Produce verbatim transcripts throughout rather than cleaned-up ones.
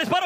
¡Disparo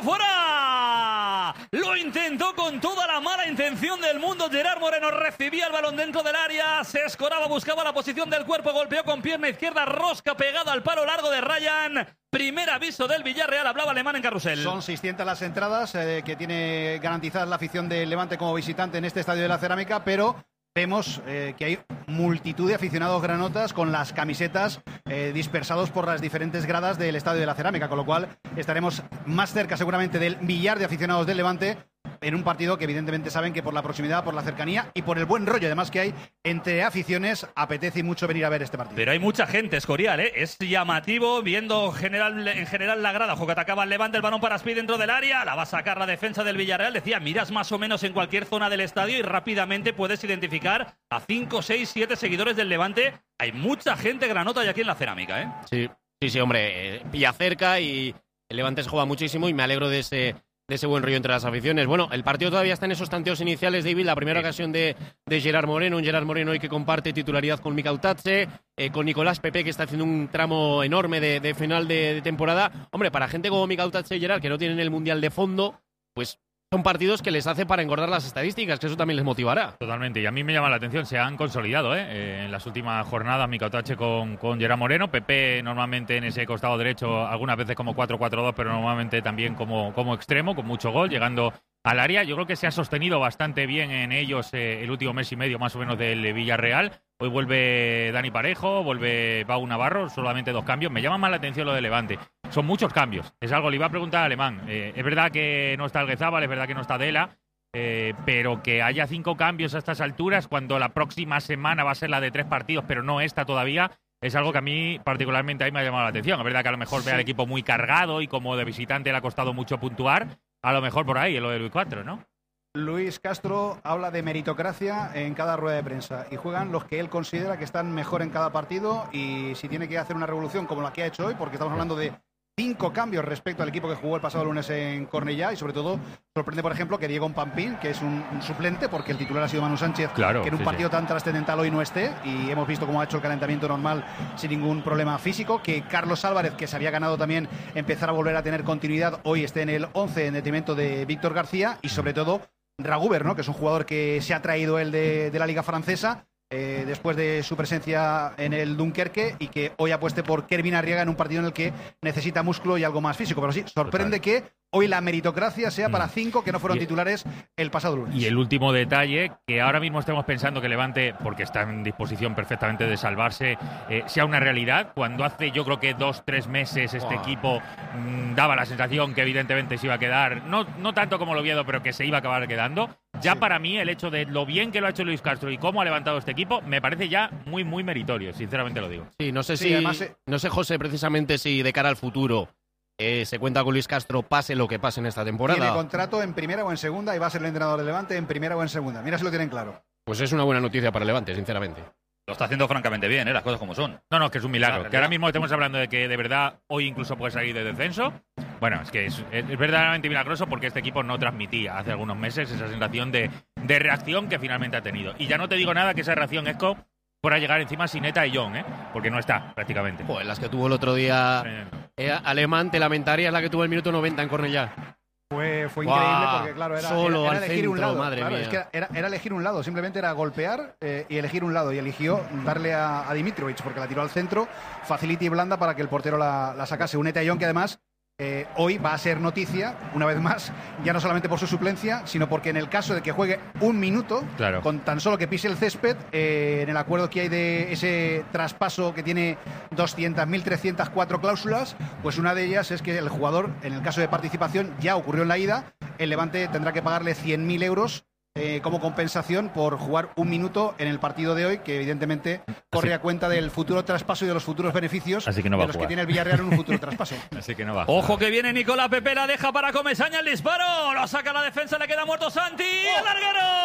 fuera! Lo intentó con toda la mala intención del mundo. Gerard Moreno recibía el balón dentro del área, se escoraba, buscaba la posición del cuerpo, golpeó con pierna izquierda, rosca pegada al palo largo de Ryan. Primer aviso del Villarreal, hablaba Alemán en Carrusel. Son seiscientas las entradas eh, que tiene garantizadas la afición del Levante como visitante en este Estadio de la Cerámica, pero vemos eh, que hay multitud de aficionados granotas con las camisetas eh, dispersados por las diferentes gradas del Estadio de la Cerámica, con lo cual estaremos más cerca seguramente del millar de aficionados del Levante en un partido que evidentemente saben que por la proximidad, por la cercanía y por el buen rollo además que hay entre aficiones, apetece mucho venir a ver este partido. Pero hay mucha gente, Escorial, ¿eh? Es llamativo viendo general, en general la grada. Ojo que atacaba el Levante, el balón para Speed dentro del área, la va a sacar la defensa del Villarreal. Decía, miras más o menos en cualquier zona del estadio y rápidamente puedes identificar a cinco, seis, siete seguidores del Levante. Hay mucha gente granota y aquí en la Cerámica, ¿eh? Sí, sí, sí, hombre, eh, pilla cerca y el Levante se juega muchísimo y me alegro de ese... de ese buen rollo entre las aficiones. Bueno, el partido todavía está en esos tanteos iniciales, David. La primera sí. ocasión de, de Gerard Moreno, un Gerard Moreno hoy que comparte titularidad con Mikel Tatze, eh, con Nicolás Pepe, que está haciendo un tramo enorme de, de final de, de temporada. Hombre, para gente como Mikel Tatze y Gerard, que no tienen el Mundial de fondo, pues son partidos que les hace para engordar las estadísticas, que eso también les motivará. Totalmente, y a mí me llama la atención, se han consolidado ¿eh? Eh, en las últimas jornadas Mikel Tatze con, con Gerard Moreno, Pepe normalmente en ese costado derecho, algunas veces como cuatro cuatro dos, pero normalmente también como, como extremo, con mucho gol, llegando al área. Yo creo que se ha sostenido bastante bien en ellos eh, el último mes y medio más o menos del Villarreal. Hoy vuelve Dani Parejo, vuelve Pau Navarro, solamente dos cambios. Me llama más la atención lo de Levante. Son muchos cambios. Es algo, le iba a preguntar a Alemán. Eh, es verdad que no está Alguezabal, es verdad que no está Dela, eh, pero que haya cinco cambios a estas alturas, cuando la próxima semana va a ser la de tres partidos, pero no esta todavía, es algo que a mí particularmente ahí me ha llamado la atención. Es verdad que a lo mejor ve al equipo muy cargado y como de visitante le ha costado mucho puntuar. A lo mejor por ahí, en lo de Luis cuatro, ¿no? Luis Castro habla de meritocracia en cada rueda de prensa y juegan los que él considera que están mejor en cada partido, y si tiene que hacer una revolución como la que ha hecho hoy, porque estamos hablando de cinco cambios respecto al equipo que jugó el pasado lunes en Cornellá, y sobre todo sorprende, por ejemplo, que Diego Pampín, que es un, un suplente, porque el titular ha sido Manu Sánchez, claro, que en un sí, partido sí. tan trascendental hoy no esté, y hemos visto cómo ha hecho el calentamiento normal sin ningún problema físico, que Carlos Álvarez, que se había ganado también empezar a volver a tener continuidad, hoy esté en el once en detrimento de Víctor García, y sobre todo Raguber, ¿no? Que es un jugador que se ha traído él de, de la Liga Francesa eh, después de su presencia en el Dunkerque, y que hoy apueste por Kervin Arriaga en un partido en el que necesita músculo y algo más físico. Pero sí, sorprende Total. que hoy la meritocracia sea para cinco que no fueron y, titulares el pasado lunes. Y el último detalle, que ahora mismo estemos pensando que Levante, porque está en disposición perfectamente de salvarse, eh, sea una realidad, cuando hace yo creo que dos, tres meses este wow. equipo mmm, daba la sensación que evidentemente se iba a quedar, no, no tanto como el Oviedo, pero que se iba a acabar quedando. Ya sí. para mí el hecho de lo bien que lo ha hecho Luis Castro y cómo ha levantado este equipo, me parece ya muy, muy meritorio, sinceramente lo digo. Sí, no sé sí, si, además, eh... no sé, José, precisamente si de cara al futuro Eh, se cuenta con Luis Castro, pase lo que pase en esta temporada. Tiene contrato en primera o en segunda y va a ser el entrenador del Levante en primera o en segunda. Mira si lo tienen claro. Pues es una buena noticia para el Levante, sinceramente. Lo está haciendo francamente bien, ¿eh? Las cosas como son. No, no, es que es un milagro. Claro, que ahora mismo estemos hablando de que de verdad hoy incluso puede salir de descenso. Bueno, es que es, es verdaderamente milagroso, porque este equipo no transmitía hace algunos meses esa sensación de, de reacción que finalmente ha tenido. Y ya no te digo nada que esa reacción es co fuera llegar encima Sineta y John, ¿eh? Porque no está, prácticamente. Pues las que tuvo el otro día eh, Alemán, te lamentarías la que tuvo el minuto noventa en Cornellá. Fue, fue increíble, porque claro, era, Solo era, era al elegir centro, un lado. Madre claro, mía. Es que era, era elegir un lado, simplemente era golpear eh, y elegir un lado. Y eligió darle a, a Dimitrovic, porque la tiró al centro, facilita y blanda para que el portero la, la sacase. Un Etayón que además Eh, hoy va a ser noticia, una vez más, ya no solamente por su suplencia, sino porque en el caso de que juegue un minuto, claro. con tan solo que pise el césped, eh, en el acuerdo que hay de ese traspaso que tiene doscientas mil trescientas cuatro cláusulas, pues una de ellas es que el jugador, en el caso de participación, ya ocurrió en la ida, el Levante tendrá que pagarle cien mil euros Eh, como compensación por jugar un minuto en el partido de hoy, que evidentemente corre así, a cuenta del futuro traspaso y de los futuros beneficios así que no va de los a que tiene el Villarreal en un futuro traspaso. Así que no va. Ojo que viene Nicolás Pepe, la deja para Comesaña, el disparo, lo saca la defensa, le queda muerto Santi, ¡oh! ¡El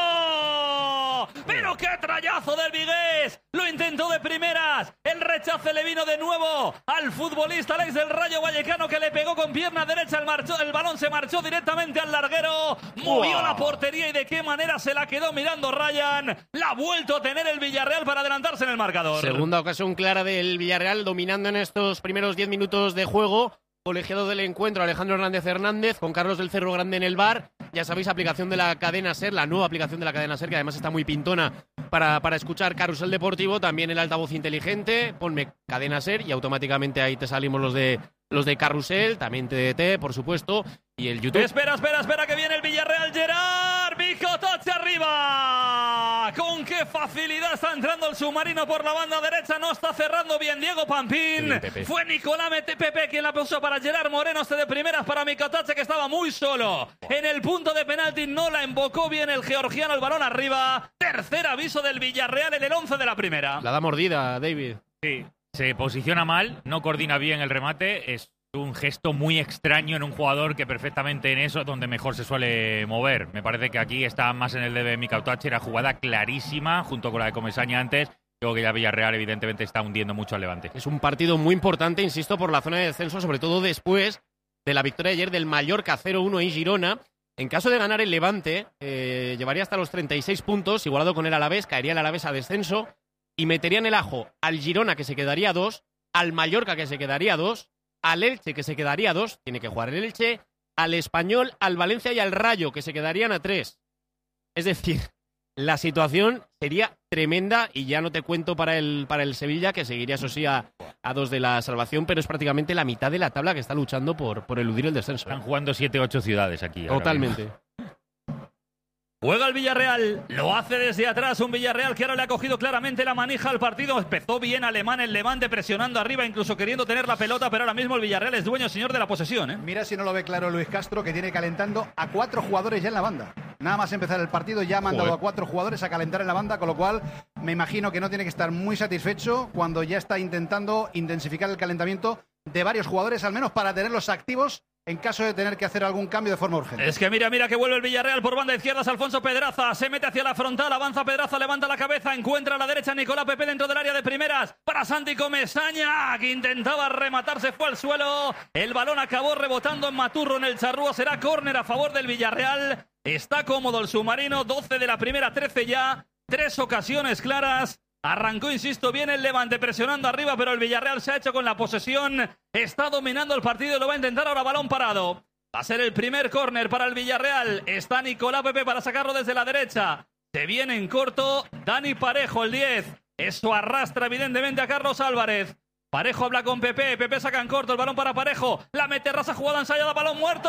larguero! ¡Pero qué trayazo del Vigués! Lo intentó de primeras, el rechace le vino de nuevo al futbolista Alex del Rayo Vallecano, que le pegó con pierna derecha, el, marchó, el balón se marchó directamente al larguero, movió wow. la portería y de qué manera se la quedó mirando Ryan. La ha vuelto a tener el Villarreal para adelantarse en el marcador. Segunda ocasión clara del Villarreal, dominando en estos primeros diez minutos de juego. colegiado del encuentro, Alejandro Hernández Hernández, con Carlos del Cerro Grande en el bar. Ya sabéis, aplicación de la cadena SER, la nueva aplicación de la cadena SER, que además está muy pintona para, para escuchar Carrusel Deportivo. También el altavoz inteligente, ponme cadena SER y automáticamente ahí te salimos los de los de Carrusel, también T D T, por supuesto, y el YouTube. Espera, espera, espera, que viene el Villarreal. Gerard Micotoche arriba. Con qué facilidad está entrando el submarino por la banda derecha. No está cerrando bien Diego Pampín. Bien, Pepe. Fue Nicolás Mete Pepe quien la puso para Gerard Moreno. Este de primeras para Micotoche, que estaba muy solo en el punto de penalti. No la invocó bien el georgiano, el balón arriba. Tercer aviso del Villarreal en el once de la primera. La da mordida, David. Sí, se posiciona mal, no coordina bien el remate. Es un gesto muy extraño en un jugador que perfectamente en eso es donde mejor se suele mover. Me parece que aquí está más en el de Micotoche. Era jugada clarísima junto con la de Comesaña antes. Creo que ya Villarreal evidentemente está hundiendo mucho al Levante. Es un partido muy importante, insisto, por la zona de descenso, sobre todo después de la victoria de ayer del Mallorca cero uno en Girona. En caso de ganar el Levante, eh, llevaría hasta los treinta y seis puntos, igualado con el Alavés, caería el Alavés a descenso y metería en el ajo al Girona, que se quedaría a dos, al Mallorca, que se quedaría a dos, al Elche, que se quedaría a dos, tiene que jugar el Elche, al Español, al Valencia y al Rayo, que se quedarían a tres. Es decir, la situación sería tremenda y ya no te cuento para el, para el Sevilla, que seguiría, eso sí, a, a dos de la salvación, pero es prácticamente la mitad de la tabla que está luchando por, por eludir el descenso. Están jugando siete ocho ciudades aquí. Totalmente. Juega el Villarreal, lo hace desde atrás, un Villarreal que ahora le ha cogido claramente la manija al partido. Empezó bien Alemán el Levante, presionando arriba, incluso queriendo tener la pelota, pero ahora mismo el Villarreal es dueño, señor de la posesión, ¿eh? Mira si no lo ve claro Luis Castro, que tiene calentando a cuatro jugadores ya en la banda. Nada más empezar el partido ya ha mandado Joder. a cuatro jugadores a calentar en la banda, con lo cual me imagino que no tiene que estar muy satisfecho cuando ya está intentando intensificar el calentamiento de varios jugadores, al menos para tenerlos activos en caso de tener que hacer algún cambio de forma urgente. Es que mira, mira que vuelve el Villarreal por banda izquierda. Es Alfonso Pedraza, se mete hacia la frontal, avanza Pedraza, levanta la cabeza, encuentra a la derecha Nicolás Pepe dentro del área de primeras para Santi Comesaña, que intentaba rematar, se fue al suelo. El balón acabó rebotando en Maturro, en el charrúa. Será córner a favor del Villarreal. Está cómodo el submarino, doce de la primera, trece ya, tres ocasiones claras. Arrancó, insisto, bien el Levante presionando arriba, pero el Villarreal se ha hecho con la posesión. Está dominando el partido y lo va a intentar ahora balón parado. Va a ser el primer córner para el Villarreal. Está Nicolás Pepe para sacarlo desde la derecha. Se viene en corto Dani Parejo, el diez. Eso arrastra evidentemente a Carlos Álvarez. Parejo habla con Pepe. Pepe saca en corto el balón para Parejo. La mete Raza, jugada ensayada, balón muerto.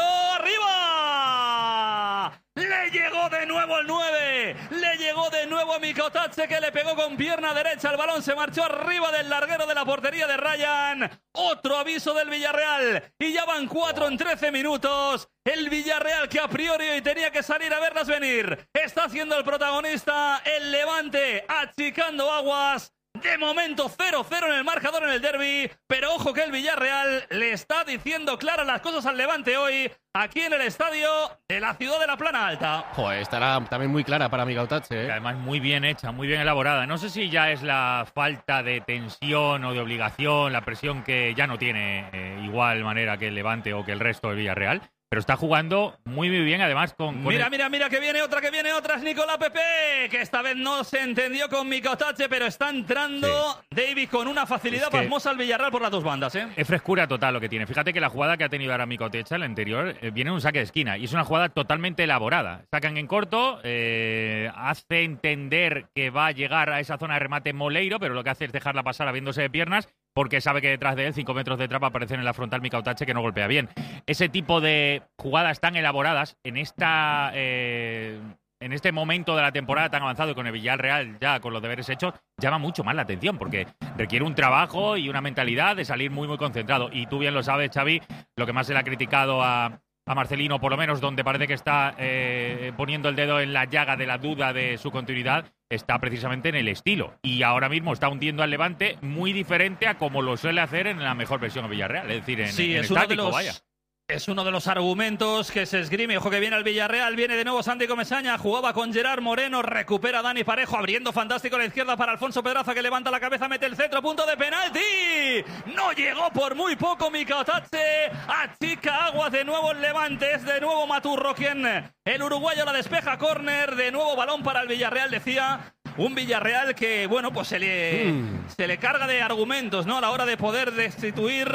¡Arriba! Le llegó de nuevo el nueve. Le llegó de nuevo a Micotoche, que le pegó con pierna derecha. El balón se marchó arriba del larguero de la portería de Ryan. Otro aviso del Villarreal. Y ya van cuatro en trece minutos. El Villarreal, que a priori hoy tenía que salir a verlas venir, está siendo el protagonista. El Levante achicando aguas. De momento cero cero en el marcador en el derbi, pero ojo que el Villarreal le está diciendo claras las cosas al Levante hoy, aquí en el estadio de la ciudad de la Plana Alta. Joder, estará también muy clara para Micotoche, ¿eh? Además muy bien hecha, muy bien elaborada. No sé si ya es la falta de tensión o de obligación, la presión que ya no tiene eh, igual manera que el Levante o que el resto del Villarreal. Pero está jugando muy, muy bien, además con... con mira, el... mira, mira, que viene otra, que viene otra, es Nicolás Pepe, que esta vez no se entendió con Micotoche, pero está entrando sí. David con una facilidad es pasmosa al Villarreal por las dos bandas, ¿eh? Es frescura total lo que tiene. Fíjate que la jugada que ha tenido ahora Micotoche, el anterior, eh, viene un saque de esquina y es una jugada totalmente elaborada. Sacan en corto, eh, hace entender que va a llegar a esa zona de remate Moleiro, pero lo que hace es dejarla pasar abriéndose de piernas, porque sabe que detrás de él, cinco metros de trapa, aparecen en la frontal Micotoche, que no golpea bien. Ese tipo de jugadas tan elaboradas en esta eh, en este momento de la temporada tan avanzado y con el Villarreal ya con los deberes hechos, llama mucho más la atención, porque requiere un trabajo y una mentalidad de salir muy, muy concentrado. Y tú bien lo sabes, Xavi, lo que más se le ha criticado a... a Marcelino, por lo menos donde parece que está eh, poniendo el dedo en la llaga de la duda de su continuidad, está precisamente en el estilo. Y ahora mismo está hundiendo al Levante muy diferente a como lo suele hacer en la mejor versión de Villarreal. Es decir, en, sí, en es estático, uno de los... vaya. Es uno de los argumentos que se esgrime. Ojo que viene el Villarreal, viene de nuevo Santi Comesaña, jugaba con Gerard Moreno, recupera Dani Parejo, abriendo fantástico a la izquierda para Alfonso Pedraza, que levanta la cabeza, mete el centro, punto de penalti. No llegó por muy poco Micotoche, achica aguas de nuevo el Levante, es de nuevo Maturro quien, el uruguayo la despeja, córner, de nuevo balón para el Villarreal, decía. Un Villarreal que, bueno, pues se le, mm. se le carga de argumentos, ¿no? A la hora de poder destituir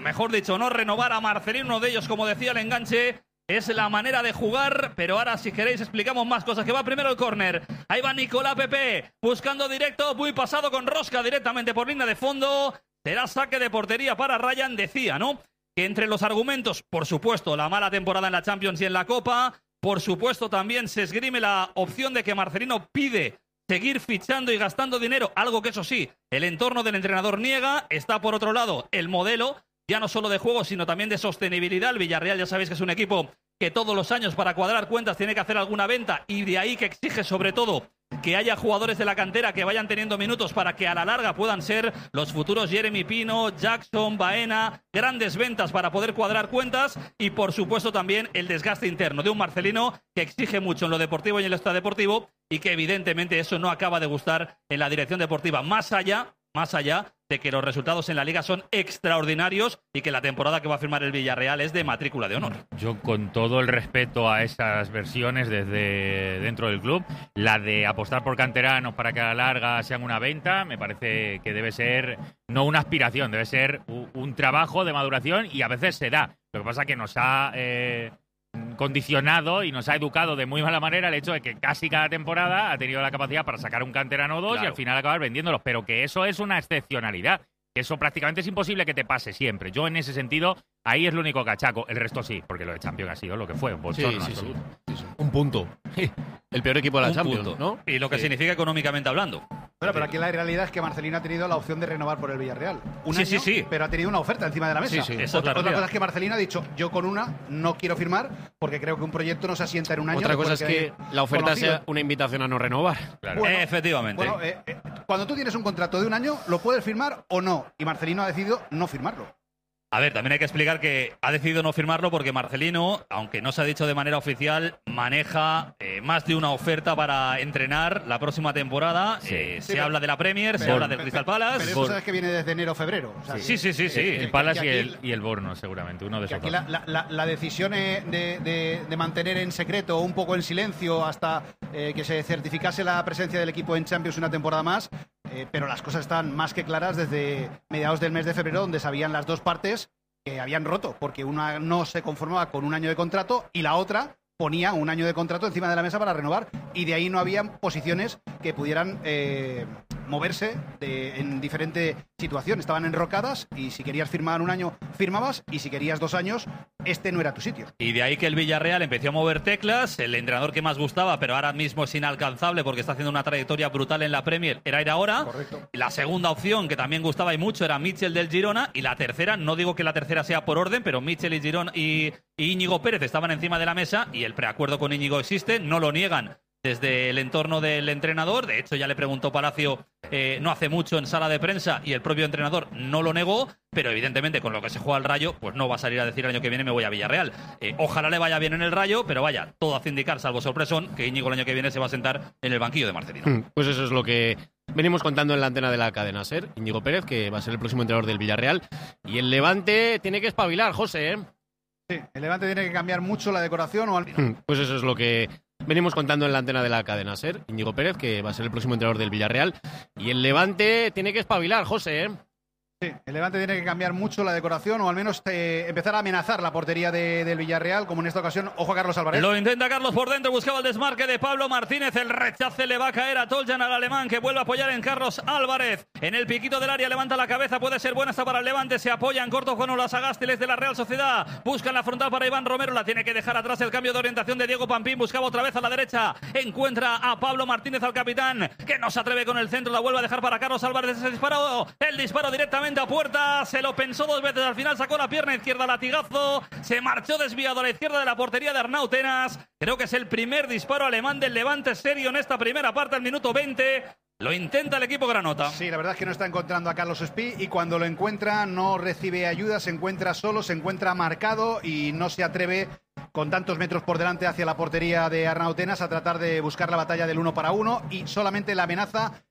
mejor dicho, no renovar a Marcelino, uno de ellos, como decía el enganche, es la manera de jugar, pero ahora si queréis explicamos más cosas, que va primero el córner. Ahí va Nicolás Pepe, buscando directo, muy pasado con rosca directamente por línea de fondo. Será saque de portería para Ryan, decía, ¿no? Que entre los argumentos, por supuesto, la mala temporada en la Champions y en la Copa, por supuesto también se esgrime la opción de que Marcelino pide seguir fichando y gastando dinero, algo que eso sí, el entorno del entrenador niega. Está por otro lado el modelo, ya no solo de juego, sino también de sostenibilidad. El Villarreal ya sabéis que es un equipo que todos los años para cuadrar cuentas tiene que hacer alguna venta, y de ahí que exige sobre todo que haya jugadores de la cantera que vayan teniendo minutos para que a la larga puedan ser los futuros Jeremy Pino, Jackson, Baena, grandes ventas para poder cuadrar cuentas. Y por supuesto también el desgaste interno de un Marcelino que exige mucho en lo deportivo y en lo extradeportivo, y que evidentemente eso no acaba de gustar en la dirección deportiva, más allá, más allá de que los resultados en la Liga son extraordinarios y que la temporada que va a firmar el Villarreal es de matrícula de honor. Yo, con todo el respeto a esas versiones desde dentro del club, la de apostar por canteranos para que a la larga sean una venta, me parece que debe ser no una aspiración, debe ser un, un trabajo de maduración, y a veces se da. Lo que pasa es que nos ha eh, condicionado y nos ha educado de muy mala manera el hecho de que casi cada temporada ha tenido la capacidad para sacar un canterano o dos, claro, y al final acabar vendiéndolos, pero que eso es una excepcionalidad, que eso prácticamente es imposible que te pase siempre. Yo en ese sentido, ahí es lo único que achaco. El resto sí, porque lo de Champions ha sido lo que fue, un bochorno sí, sí, absoluto. Sí, sí. Un punto. El peor equipo de la un Champions, punto, ¿no? Y lo que sí. significa económicamente hablando. Bueno, pero aquí la realidad es que Marcelino ha tenido la opción de renovar por el Villarreal. Un Sí, año, sí, sí. pero ha tenido una oferta encima de la mesa. Sí, sí. Esa es Otra, la otra realidad. cosa es que Marcelino ha dicho, yo con una no quiero firmar porque creo que un proyecto no se asienta en un año. Otra cosa es después que hay la oferta conocido. sea una invitación a no renovar. Claro. Bueno, Efectivamente. Bueno, eh, eh, cuando tú tienes un contrato de un año, lo puedes firmar o no. Y Marcelino ha decidido no firmarlo. A ver, también hay que explicar que ha decidido no firmarlo porque Marcelino, aunque no se ha dicho de manera oficial, maneja eh, más de una oferta para entrenar la próxima temporada. Sí. Eh, Sí, se pero- habla de la Premier, se Pero- habla del Crystal Palace. Pero eso sabes que viene desde enero o febrero. O sea, Sí, sí, sí, sí. El que- Palace que y aquí- el, y el Borno, seguramente, uno de Que esos aquí dos. la, la- la- la decisión eh, de, de- de mantener en secreto o un poco en silencio hasta eh, que se certificase la presencia del equipo en Champions una temporada más, eh, pero las cosas están más que claras desde mediados del mes de febrero, donde sabían las dos partes que habían roto, porque una no se conformaba con un año de contrato y la otra ponía un año de contrato encima de la mesa para renovar, y de ahí no habían posiciones que pudieran eh, moverse de- en diferente situación. Estaban enrocadas, y si querías firmar un año, firmabas, y si querías dos años, este no era tu sitio. Y de ahí que el Villarreal empezó a mover teclas. El entrenador que más gustaba, pero ahora mismo es inalcanzable porque está haciendo una trayectoria brutal en la Premier, era ir ahora. Correcto. La segunda opción, que también gustaba y mucho, era Mitchell del Girona. Y la tercera, no digo que la tercera sea por orden, pero Mitchell y Girona y, y Íñigo Pérez estaban encima de la mesa, y el preacuerdo con Íñigo existe, no lo niegan desde el entorno del entrenador. De hecho, ya le preguntó Palacio eh, no hace mucho en sala de prensa, y el propio entrenador no lo negó, pero evidentemente con lo que se juega al Rayo, pues no va a salir a decir el año que viene me voy a Villarreal. Eh, ojalá le vaya bien en el Rayo, pero vaya, todo hace indicar, salvo sorpresón, que Íñigo el año que viene se va a sentar en el banquillo de Marcelino. Pues eso es lo que venimos contando en la antena de la cadena SER. Íñigo Pérez, que va a ser el próximo entrenador del Villarreal. Y el Levante tiene que espabilar, José, ¿eh? Sí, el Levante tiene que cambiar mucho la decoración o al menos. Pues eso es lo que venimos contando en la antena de la cadena SER. Íñigo Pérez, que va a ser el próximo entrenador del Villarreal. Y el Levante tiene que espabilar, José, ¿eh? Sí, el Levante tiene que cambiar mucho la decoración o al menos eh, empezar a amenazar la portería de- del Villarreal, como en esta ocasión. Ojo a Carlos Álvarez. Lo intenta Carlos por dentro, buscaba el desmarque de Pablo Martínez, el rechace le va a caer a Toljan, al alemán, que vuelve a apoyar en Carlos Álvarez. En el piquito del área levanta la cabeza, puede ser buena esta para el Levante, se apoya en corto con los Agástiles de la Real Sociedad. Buscan la frontal para Iván Romero, la tiene que dejar atrás el cambio de orientación de Diego Pampín, buscaba otra vez a la derecha, encuentra a Pablo Martínez, al capitán, que no se atreve con el centro, la vuelve a dejar para Carlos Álvarez, ese disparo, el disparo directamente a puerta. Se lo pensó dos veces, al final sacó la pierna izquierda, latigazo, se marchó desviado a la izquierda de la portería de Arnau Tenas. Creo que es el primer disparo alemán del Levante serio en esta primera parte, al minuto veinte. Lo intenta el equipo granota. Sí, la verdad es que no está encontrando a Carlos Espí, y cuando lo encuentra no recibe ayuda, se encuentra solo, se encuentra marcado y no se atreve, con tantos metros por delante hacia la portería de Arnau Tenas, a tratar de buscar la batalla del uno para uno, y solamente la amenaza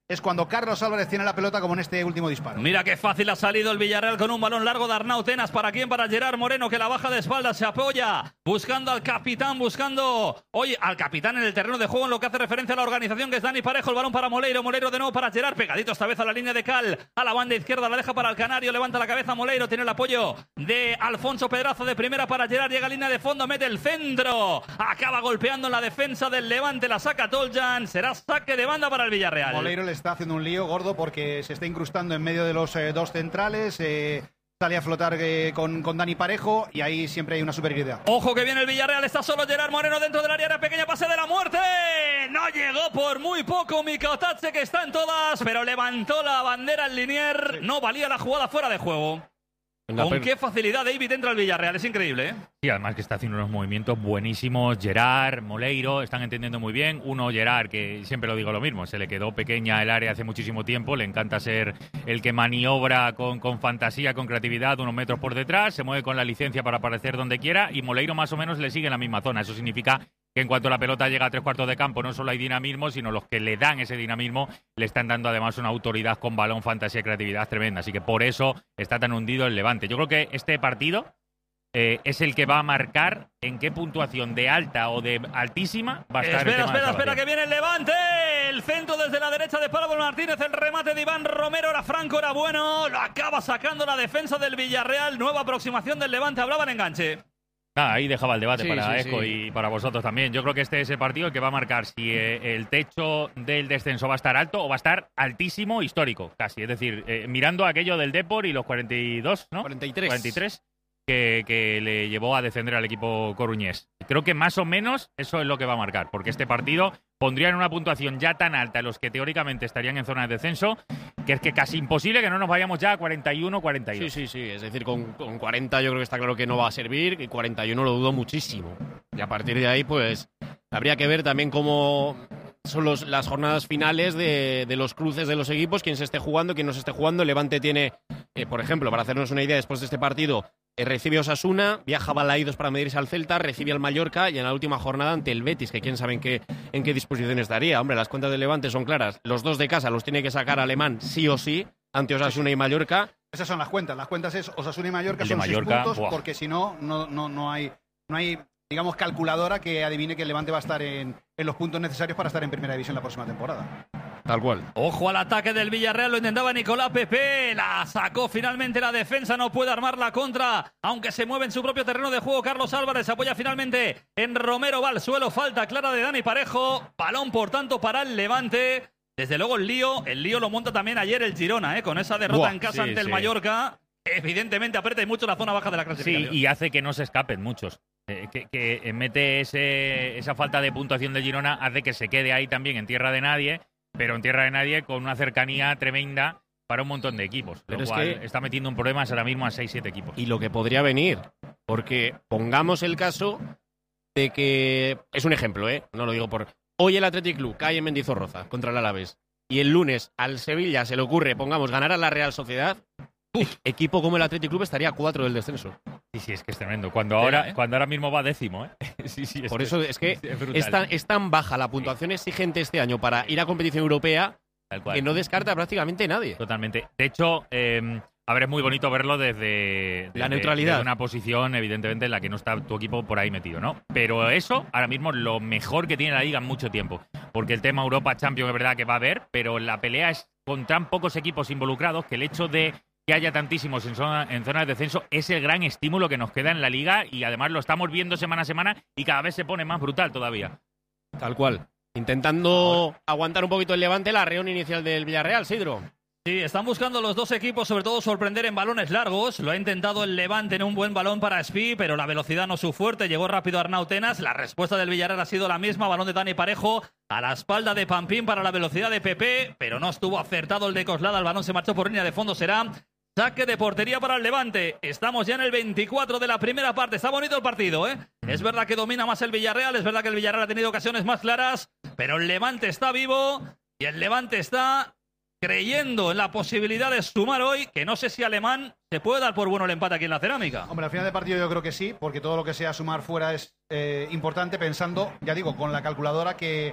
es cuando Carlos Álvarez tiene la pelota, como en este último disparo. Mira qué fácil ha salido el Villarreal con un balón largo de Arnau Tenas. ¿Para quién? Para Gerard Moreno, que la baja de espaldas, se apoya, buscando al capitán, buscando, oye, al capitán en el terreno de juego, en lo que hace referencia a la organización, que es Dani Parejo. El balón para Moleiro, Moleiro de nuevo para Gerard, pegadito esta vez a la línea de Cal, a la banda izquierda, la deja para el Canario, levanta la cabeza Moleiro, tiene el apoyo de Alfonso Pedraza de primera para Gerard, llega a línea de fondo, mete el centro, acaba golpeando en la defensa del Levante, la saca Toljan, será saque de banda para el Villarreal. Moleiro le está haciendo un lío gordo porque se está incrustando en medio de los eh, dos centrales, eh, sale a flotar eh, con, con Dani Parejo y ahí siempre hay una superioridad. Ojo que viene el Villarreal, está solo Gerard Moreno dentro del área, pequeña pase de la muerte, no llegó por muy poco Mika Otache, que está en todas, pero levantó la bandera al Linier, no valía la jugada fuera de juego. Con qué facilidad David entra al Villarreal, es increíble, ¿eh? Sí, además que está haciendo unos movimientos buenísimos. Gerard, Moleiro, están entendiendo muy bien. Uno, Gerard, que siempre lo digo lo mismo, se le quedó pequeña el área hace muchísimo tiempo, le encanta ser el que maniobra con, con fantasía, con creatividad, unos metros por detrás, se mueve con la licencia para aparecer donde quiera, y Moleiro más o menos le sigue en la misma zona. Eso significa que en cuanto la pelota llega a tres cuartos de campo, no solo hay dinamismo, sino los que le dan ese dinamismo le están dando además una autoridad con balón, fantasía y creatividad tremenda. Así que por eso está tan hundido el Levante. Yo creo que este partido eh, es el que va a marcar en qué puntuación de alta o de altísima va a estar. Espera, el tema espera, de espera, que viene el Levante. El centro desde la derecha de Pablo Martínez, el remate de Iván Romero, era franco, era bueno. Lo acaba sacando la defensa del Villarreal. Nueva aproximación del Levante, hablaba en enganche. Ah, ahí dejaba el debate sí, para sí, Esco sí. y para vosotros también. Yo creo que este es el partido que va a marcar si eh, el techo del descenso va a estar alto o va a estar altísimo, histórico, casi. Es decir, eh, mirando aquello del Depor y los cuarenta y dos, ¿no? cuarenta y tres. cuarenta y tres que, que le llevó a descender al equipo coruñés. Creo que más o menos eso es lo que va a marcar, porque este partido pondría en una puntuación ya tan alta a los que teóricamente estarían en zona de descenso, que es que casi imposible que no nos vayamos ya a cuarenta y uno, cuarenta y dos. Sí, sí, sí. Es decir, con, con cuarenta yo creo que está claro que no va a servir, y cuarenta y uno lo dudo muchísimo. Y a partir de ahí, pues, habría que ver también cómo son los, las jornadas finales de, de los cruces de los equipos, quién se esté jugando, quién no se esté jugando. El Levante tiene, eh, por ejemplo, para hacernos una idea, después de este partido, eh, recibe a Osasuna, viaja a Balaídos para medirse al Celta, recibe al Mallorca y en la última jornada ante el Betis, que quién sabe en qué, en qué disposición estaría. Hombre, las cuentas del Levante son claras. Los dos de casa los tiene que sacar Alemán sí o sí, ante Osasuna y Mallorca. Esas son las cuentas. Las cuentas es Osasuna y Mallorca, El de son Mallorca, seis puntos, buah. porque si no, no, no, no hay, no hay, digamos, calculadora que adivine que el Levante va a estar en, en los puntos necesarios para estar en Primera División la próxima temporada. Tal cual. Ojo al ataque del Villarreal, lo intentaba Nicolás Pepe, la sacó finalmente la defensa, no puede armar la contra, aunque se mueve en su propio terreno de juego. Carlos Álvarez se apoya finalmente en Romero, va al suelo, falta clara de Dani Parejo, balón por tanto para el Levante. Desde luego el lío, el lío lo monta también ayer el Girona, ¿eh? Con esa derrota Buah, en casa sí, ante el sí. Mallorca, evidentemente aprieta y mucho la zona baja de la clasificación. Sí, y hace que no se escapen muchos. Eh, que, que mete ese, esa falta de puntuación de Girona, hace que se quede ahí también en tierra de nadie, pero en tierra de nadie con una cercanía tremenda para un montón de equipos. Pero Lo es cual que- está metiendo un problema ahora mismo a seis siete equipos. Y lo que podría venir, porque pongamos el caso de que, es un ejemplo, ¿eh? No lo digo por... Hoy el Athletic Club cae en Mendizorroza contra el Alavés y el lunes al Sevilla se le ocurre, pongamos, ganar a la Real Sociedad, uf, equipo como el Athletic Club estaría a cuatro del descenso. Sí, sí, es que es tremendo. Cuando Tela, ahora, ¿eh? cuando ahora mismo va décimo, ¿eh? sí, sí, es Por que- eso es que es brutal. es tan, es tan baja la puntuación exigente este año para ir a competición europea Tal cual. que no descarta prácticamente nadie. Totalmente. De hecho, eh, a ver, es muy bonito verlo desde, La desde- neutralidad. desde una posición, evidentemente, en la que no está tu equipo por ahí metido, ¿no? Pero eso, ahora mismo, es lo mejor que tiene la Liga en mucho tiempo. Porque el tema Europa Champions es verdad que va a haber, pero la pelea es con tan pocos equipos involucrados que el hecho de que haya tantísimos en zona, en zona de descenso es el gran estímulo que nos queda en la Liga y además lo estamos viendo semana a semana y cada vez se pone más brutal todavía. Tal cual. Intentando aguantar un poquito el Levante, la reunión inicial del Villarreal, Sidro. Sí, están buscando los dos equipos, sobre todo sorprender en balones largos. Lo ha intentado el Levante en un buen balón para Spi, pero la velocidad no es su fuerte. Llegó rápido Arnau Tenas. La respuesta del Villarreal ha sido la misma. Balón de Dani Parejo a la espalda de Pampín para la velocidad de Pepe, pero no estuvo acertado el de Coslada. El balón se marchó por línea de fondo. Será saque de portería para el Levante. Estamos ya en el veinticuatro de la primera parte. Está bonito el partido, ¿eh? Es verdad que domina más el Villarreal. Es verdad que el Villarreal ha tenido ocasiones más claras, pero el Levante está vivo y el Levante está creyendo en la posibilidad de sumar hoy, que no sé si Alemán se puede dar por bueno el empate aquí en la Cerámica. Hombre, al final del partido yo creo que sí, porque todo lo que sea sumar fuera es eh, importante, pensando, ya digo, con la calculadora que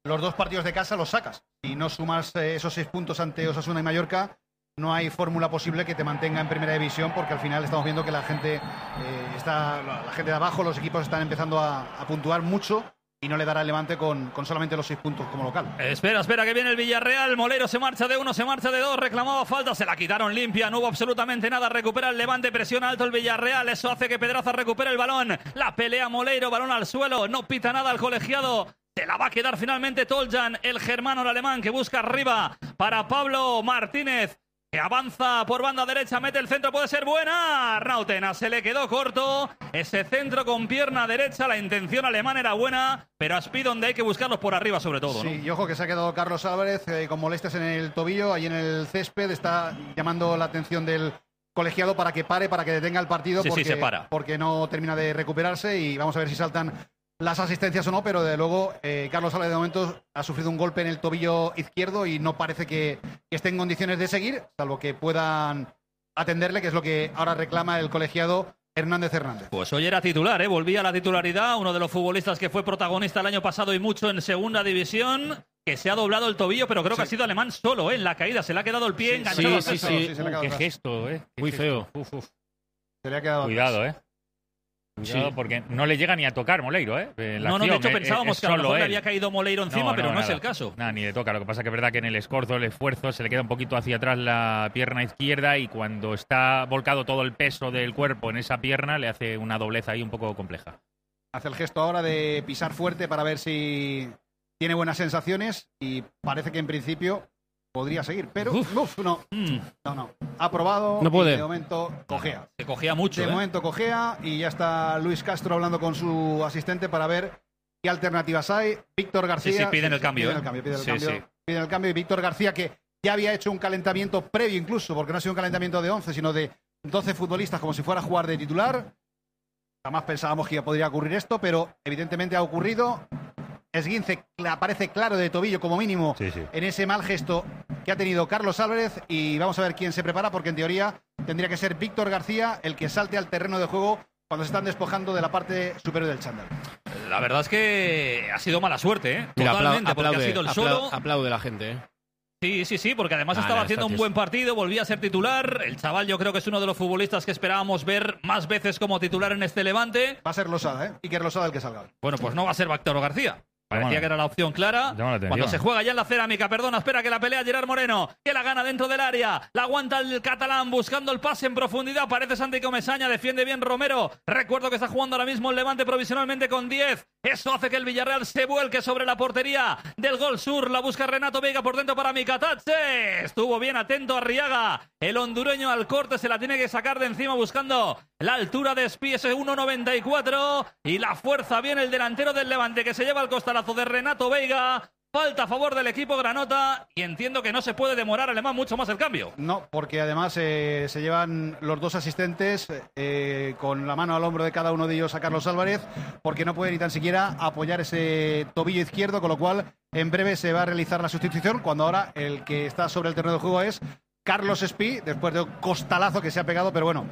los dos partidos de casa los sacas. Si no sumas eh, esos seis puntos ante Osasuna y Mallorca, no hay fórmula posible que te mantenga en primera división, porque al final estamos viendo que la gente eh, está, la, la gente de abajo, los equipos están empezando a, a puntuar mucho y no le dará el Levante con, con solamente los seis puntos como local. Espera, espera, que viene el Villarreal. Moleiro se marcha de uno, se marcha de dos. Reclamaba falta, se la quitaron limpia. No hubo absolutamente nada. Recupera el Levante, presiona alto el Villarreal. Eso hace que Pedraza recupere el balón. La pelea Moleiro, balón al suelo. No pita nada al colegiado. Se la va a quedar finalmente Toljan, el germano, el alemán, que busca arriba para Pablo Martínez, que avanza por banda derecha, mete el centro, puede ser buena. Rautena se le quedó corto. Ese centro con pierna derecha, la intención alemana era buena, pero Aspi donde hay que buscarlos por arriba sobre todo, ¿no? Sí, y ojo que se ha quedado Carlos Álvarez eh, con molestias en el tobillo, ahí en el césped, está llamando la atención del colegiado para que pare, para que detenga el partido, sí, porque, sí, se para. porque no termina de recuperarse y vamos a ver si saltan las asistencias o no, pero de luego eh, Carlos Álvarez de momento ha sufrido un golpe en el tobillo izquierdo y no parece que, que esté en condiciones de seguir, salvo que puedan atenderle, que es lo que ahora reclama el colegiado Hernández Hernández. Pues hoy era titular, ¿eh? Volvía a la titularidad, uno de los futbolistas que fue protagonista el año pasado y mucho en segunda división, que se ha doblado el tobillo, pero creo sí. que ha sido alemán solo, ¿eh? En la caída, se le ha quedado el pie sí, enganchado. Sí, sí, sí. sí. Uh, qué atrás. gesto, ¿eh? Qué Muy gesto. feo. Uf, uf. Se le ha quedado Cuidado, atrás. ¿eh? Cuidado, sí. Porque no le llega ni a tocar Moleiro, ¿eh? La no, no, de hecho es, pensábamos es que a lo mejor él. le había caído Moleiro encima, no, pero no, no es el caso. Nada, ni le toca. Lo que pasa que es verdad que en el escorzo, el esfuerzo, se le queda un poquito hacia atrás la pierna izquierda y cuando está volcado todo el peso del cuerpo en esa pierna, le hace una doblez ahí un poco compleja. Hace el gesto ahora de pisar fuerte para ver si tiene buenas sensaciones y parece que en principio podría seguir, pero uf, uf, no, mm. no, no. Ha probado no puede. Y de momento cojea. Se cojea mucho. De ¿eh? momento cojea y ya está Luis Castro hablando con su asistente para ver qué alternativas hay. Víctor García. Sí, sí, piden sí, el cambio. Piden ¿eh? el cambio, piden el sí, cambio. Sí. Piden el cambio y Víctor García, que ya había hecho un calentamiento previo incluso, porque no ha sido un calentamiento de once, sino de doce futbolistas como si fuera a jugar de titular. Jamás pensábamos que podría ocurrir esto, pero evidentemente ha ocurrido. Esguince aparece claro de tobillo como mínimo sí, sí. en ese mal gesto que ha tenido Carlos Álvarez y vamos a ver quién se prepara porque en teoría tendría que ser Víctor García el que salte al terreno de juego cuando se están despojando de la parte superior del chándal. La verdad es que ha sido mala suerte, ¿eh? Mira, totalmente, aplaude, porque ha sido el aplaude, solo. Aplaude la gente, ¿eh? Sí, sí, sí, porque además nah, estaba nah, haciendo un buen partido, volvía a ser titular. El chaval yo creo que es uno de los futbolistas que esperábamos ver más veces como titular en este Levante. Va a ser Losada, ¿eh? Iker Losada el que salga. Bueno, pues no va a ser Víctor García. Parecía que era la opción clara. Cuando se juega ya en la cerámica, perdona, espera que la pelea Gerard Moreno, que la gana dentro del área. La aguanta el catalán buscando el pase en profundidad. Parece Santi Comesaña, defiende bien Romero. Recuerdo que está jugando ahora mismo el Levante provisionalmente con diez. Eso hace que el Villarreal se vuelque sobre la portería del Gol Sur. La busca Renato Veiga por dentro para Mikatache. Estuvo bien atento Arriaga. El hondureño al corte se la tiene que sacar de encima buscando la altura de Espi, ese uno noventa y cuatro. Y la fuerza viene el delantero del Levante que se lleva el costalazo de Renato Veiga. Falta a favor del equipo granota y entiendo que no se puede demorar Alemán mucho más el cambio. No, porque además eh, se llevan los dos asistentes eh, con la mano al hombro de cada uno de ellos a Carlos Álvarez, porque no puede ni tan siquiera apoyar ese tobillo izquierdo, con lo cual en breve se va a realizar la sustitución, cuando ahora el que está sobre el terreno de juego es Carlos Espi, después de un costalazo que se ha pegado, pero bueno,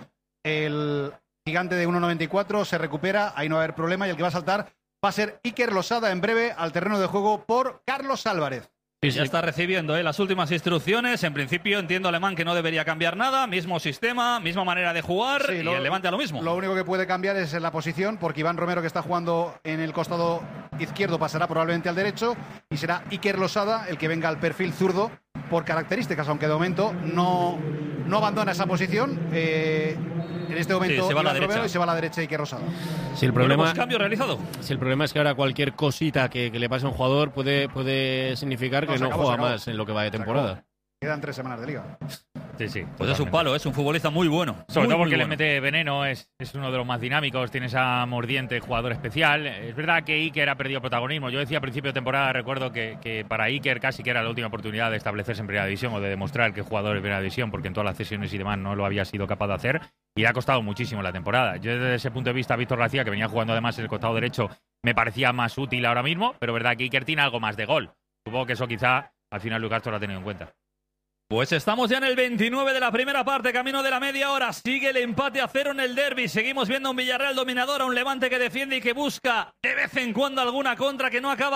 el gigante de uno noventa y cuatro se recupera, ahí no va a haber problema y el que va a saltar va a ser Iker Losada en breve al terreno de juego por Carlos Álvarez. Sí, ya está recibiendo ¿eh? las últimas instrucciones. En principio entiendo Alemán que no debería cambiar nada. Mismo sistema, misma manera de jugar sí, y lo, el Levante a lo mismo. Lo único que puede cambiar es la posición porque Iván Romero, que está jugando en el costado izquierdo, pasará probablemente al derecho y será Iker Losada el que venga al perfil zurdo por características, aunque de momento no, no abandona esa posición. Eh, en este momento sí, se va Iván a la Romero derecha y se va a la derecha Iker Losada. Si el problema, bueno, pues cambio realizado. Si el problema es que ahora cualquier cosita que, que le pase a un jugador puede, puede significar que no, no acabó, juega más en lo que va de temporada. Quedan tres semanas de liga. Sí, sí. Pues totalmente. es un palo, es un futbolista muy bueno. Sobre muy, todo porque muy le bueno. mete veneno, es, es uno de los más dinámicos, tiene esa mordiente, jugador especial. Es verdad que Iker ha perdido protagonismo. Yo decía a principio de temporada, recuerdo que, que para Iker casi que era la última oportunidad de establecerse en Primera División o de demostrar que es jugador de Primera División, porque en todas las cesiones y demás no lo había sido capaz de hacer y le ha costado muchísimo la temporada. Yo desde ese punto de vista, Víctor García, que venía jugando además en el costado derecho, me parecía más útil ahora mismo, pero verdad que Iker tiene algo más de gol. Supongo que eso quizá al final Lucas Castro lo ha tenido en cuenta. Pues estamos ya en el veintinueve de la primera parte, camino de la media hora. Sigue el empate a cero en el derbi. Seguimos viendo a un Villarreal dominador, a un Levante que defiende y que busca de vez en cuando alguna contra que no acaba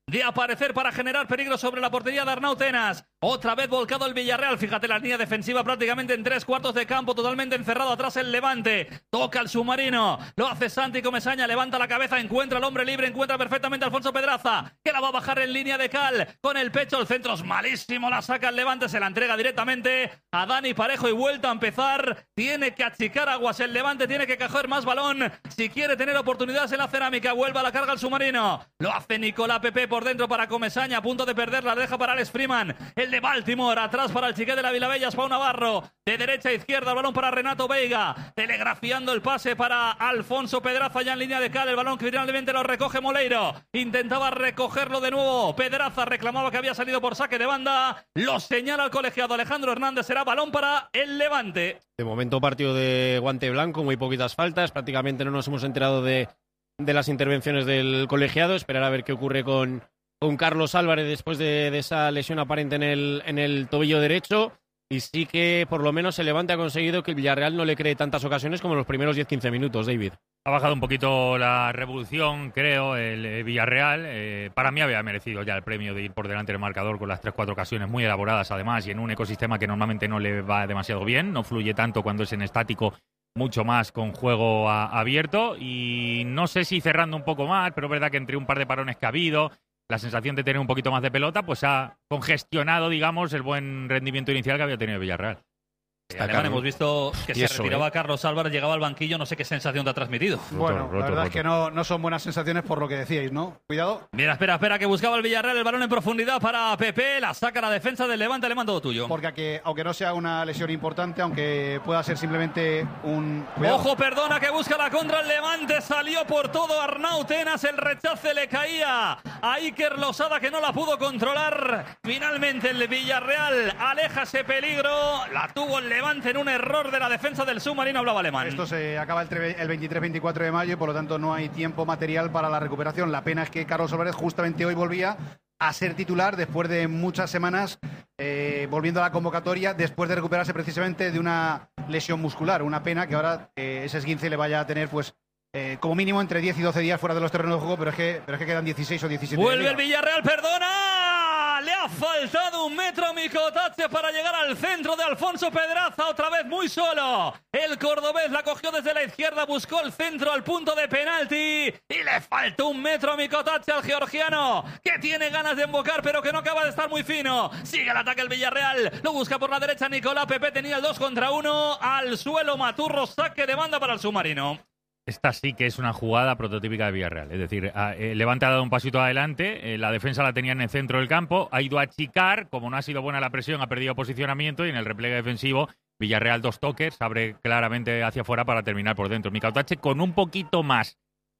de aparecer para generar peligro sobre la portería de Arnau Tenas. Otra vez volcado el Villarreal. Fíjate, la línea defensiva prácticamente en tres cuartos de campo, totalmente encerrado atrás el Levante. Toca el submarino. Lo hace Santi Comesaña. Levanta la cabeza, encuentra al hombre libre, encuentra perfectamente a Alfonso Pedraza, que la va a bajar en línea de cal. Con el pecho, el centro es malísimo. La saca el Levante, se la entrega directamente a Dani Parejo y vuelta a empezar. Tiene que achicar aguas el Levante, tiene que coger más balón si quiere tener oportunidades en la cerámica. Vuelve a la carga el submarino. Lo hace Nicolás Pepe por dentro para Comesaña, a punto de perderla, deja para Alex Freeman. El de Baltimore, atrás para el chiquet de la Vilabella, Pau Navarro. De derecha a izquierda, el balón para Renato Veiga. Telegrafiando el pase para Alfonso Pedraza, ya en línea de cal. El balón que finalmente lo recoge Moleiro. Intentaba recogerlo de nuevo. Pedraza reclamaba que había salido por saque de banda. Lo señala el colegiado Alejandro Hernández. Será balón para el Levante. De momento partido de guante blanco, muy poquitas faltas. Prácticamente no nos hemos enterado de, de las intervenciones del colegiado. Esperar a ver qué ocurre con... con Carlos Álvarez después de, de esa lesión aparente en el, en el tobillo derecho, y sí que por lo menos el Levante ha conseguido que el Villarreal no le cree tantas ocasiones como en los primeros diez quince minutos, David. Ha bajado un poquito la revolución, creo, el, el Villarreal. Eh, para mí había merecido ya el premio de ir por delante del marcador con las tres cuatro ocasiones muy elaboradas además, y en un ecosistema que normalmente no le va demasiado bien, no fluye tanto cuando es en estático, mucho más con juego a, abierto, y no sé si cerrando un poco más, pero es verdad que entre un par de parones que ha habido, la sensación de tener un poquito más de pelota, pues ha congestionado, digamos, el buen rendimiento inicial que había tenido Villarreal. Está Alemán, hemos visto que se eso, retiraba ¿eh? Carlos Álvarez, llegaba al banquillo, no sé qué sensación te ha transmitido. Bueno, Roto, la roto, verdad roto. es que no, no son buenas sensaciones por lo que decíais, ¿no? Cuidado. Mira, espera, espera, que buscaba el Villarreal, el balón en profundidad para Pepe, la saca la defensa del Levante, Alemán, todo tuyo. Porque aunque, aunque no sea una lesión importante, aunque pueda ser simplemente un... Cuidado. Ojo, perdona, que busca la contra el Levante, salió por todo Arnau Tenas, el rechace le caía a Iker Losada, que no la pudo controlar. Finalmente el Villarreal aleja ese peligro, la tuvo el Levante en un error de la defensa del submarino, hablaba Alemán. Esto se acaba el, tre- el veintitrés veinticuatro de mayo y por lo tanto no hay tiempo material para la recuperación. La pena es que Carlos Álvarez justamente hoy volvía a ser titular después de muchas semanas eh, volviendo a la convocatoria, después de recuperarse precisamente de una lesión muscular. Una pena que ahora eh, ese esguince le vaya a tener pues eh, como mínimo entre diez y doce días fuera de los terrenos de juego, pero es que, pero es que quedan dieciséis o diecisiete. Vuelve el Villarreal, perdona. Le ha faltado un metro Micotache para llegar al centro de Alfonso Pedraza, otra vez muy solo. El cordobés la cogió desde la izquierda, buscó el centro al punto de penalti y le faltó un metro a Micotache al georgiano, que tiene ganas de embocar pero que no acaba de estar muy fino. Sigue el ataque el Villarreal, lo busca por la derecha Nicolás Pepe, tenía el dos contra uno, al suelo Maturro, saque de banda para el submarino. Esta sí que es una jugada prototípica de Villarreal. Es decir, el Levante ha dado un pasito adelante, eh, la defensa la tenía en el centro del campo, ha ido a achicar, como no ha sido buena la presión, ha perdido posicionamiento y en el repliegue defensivo, Villarreal dos toques, abre claramente hacia afuera para terminar por dentro. Micotache con un poquito más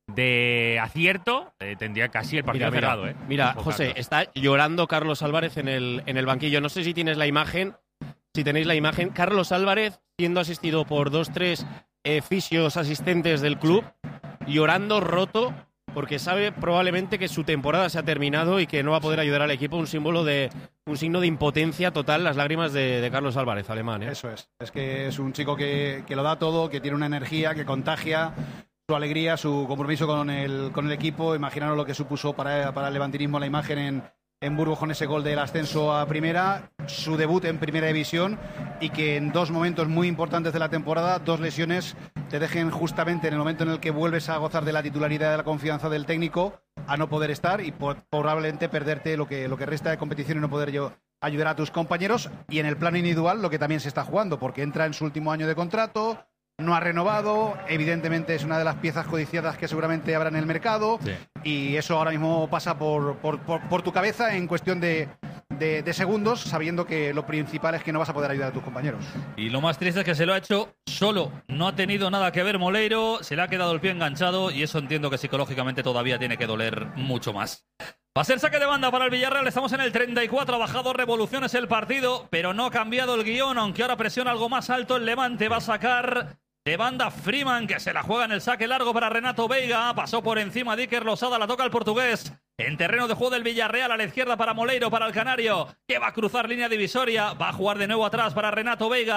de acierto, eh, tendría casi el partido Mira, mira, cerrado. ¿eh? mira Ojo, José, Carlos. está llorando Carlos Álvarez en el, en el banquillo. No sé si tienes la imagen, si tenéis la imagen. Carlos Álvarez siendo asistido por dos, tres eh, fisios asistentes del club, llorando roto, porque sabe probablemente que su temporada se ha terminado y que no va a poder ayudar al equipo. Un símbolo de, un signo de impotencia total, las lágrimas de, de Carlos Álvarez, alemán. ¿eh? Eso es. Es que es un chico que, que lo da todo, que tiene una energía, que contagia su alegría, su compromiso con el, con el equipo. Imaginaros lo que supuso para, para el levantinismo la imagen en, en Burgos con ese gol del ascenso a primera, su debut en primera división y que en dos momentos muy importantes de la temporada, dos lesiones, te dejen justamente en el momento en el que vuelves a gozar de la titularidad, de la confianza del técnico, a no poder estar y por, probablemente perderte lo que, lo que resta de competición y no poder yo ayudar a tus compañeros. Y en el plano individual lo que también se está jugando, porque entra en su último año de contrato, no ha renovado, evidentemente es una de las piezas codiciadas que seguramente habrá en el mercado, Sí. y eso ahora mismo pasa por, por, por, por tu cabeza en cuestión de, de, de segundos, sabiendo que lo principal es que no vas a poder ayudar a tus compañeros. Y lo más triste es que se lo ha hecho solo. No ha tenido nada que ver Moleiro, se le ha quedado el pie enganchado y eso entiendo que psicológicamente todavía tiene que doler mucho más. Va a ser saque de banda para el Villarreal, estamos en el treinta y cuatro, ha bajado revoluciones el partido, pero no ha cambiado el guión, aunque ahora presiona algo más alto el Levante, va a sacar de banda Freeman, que se la juega en el saque largo para Renato Veiga, pasó por encima de Iker Losada, la toca el portugués. En terreno de juego del Villarreal, a la izquierda para Moleiro, para el canario, que va a cruzar línea divisoria, va a jugar de nuevo atrás para Renato Veiga.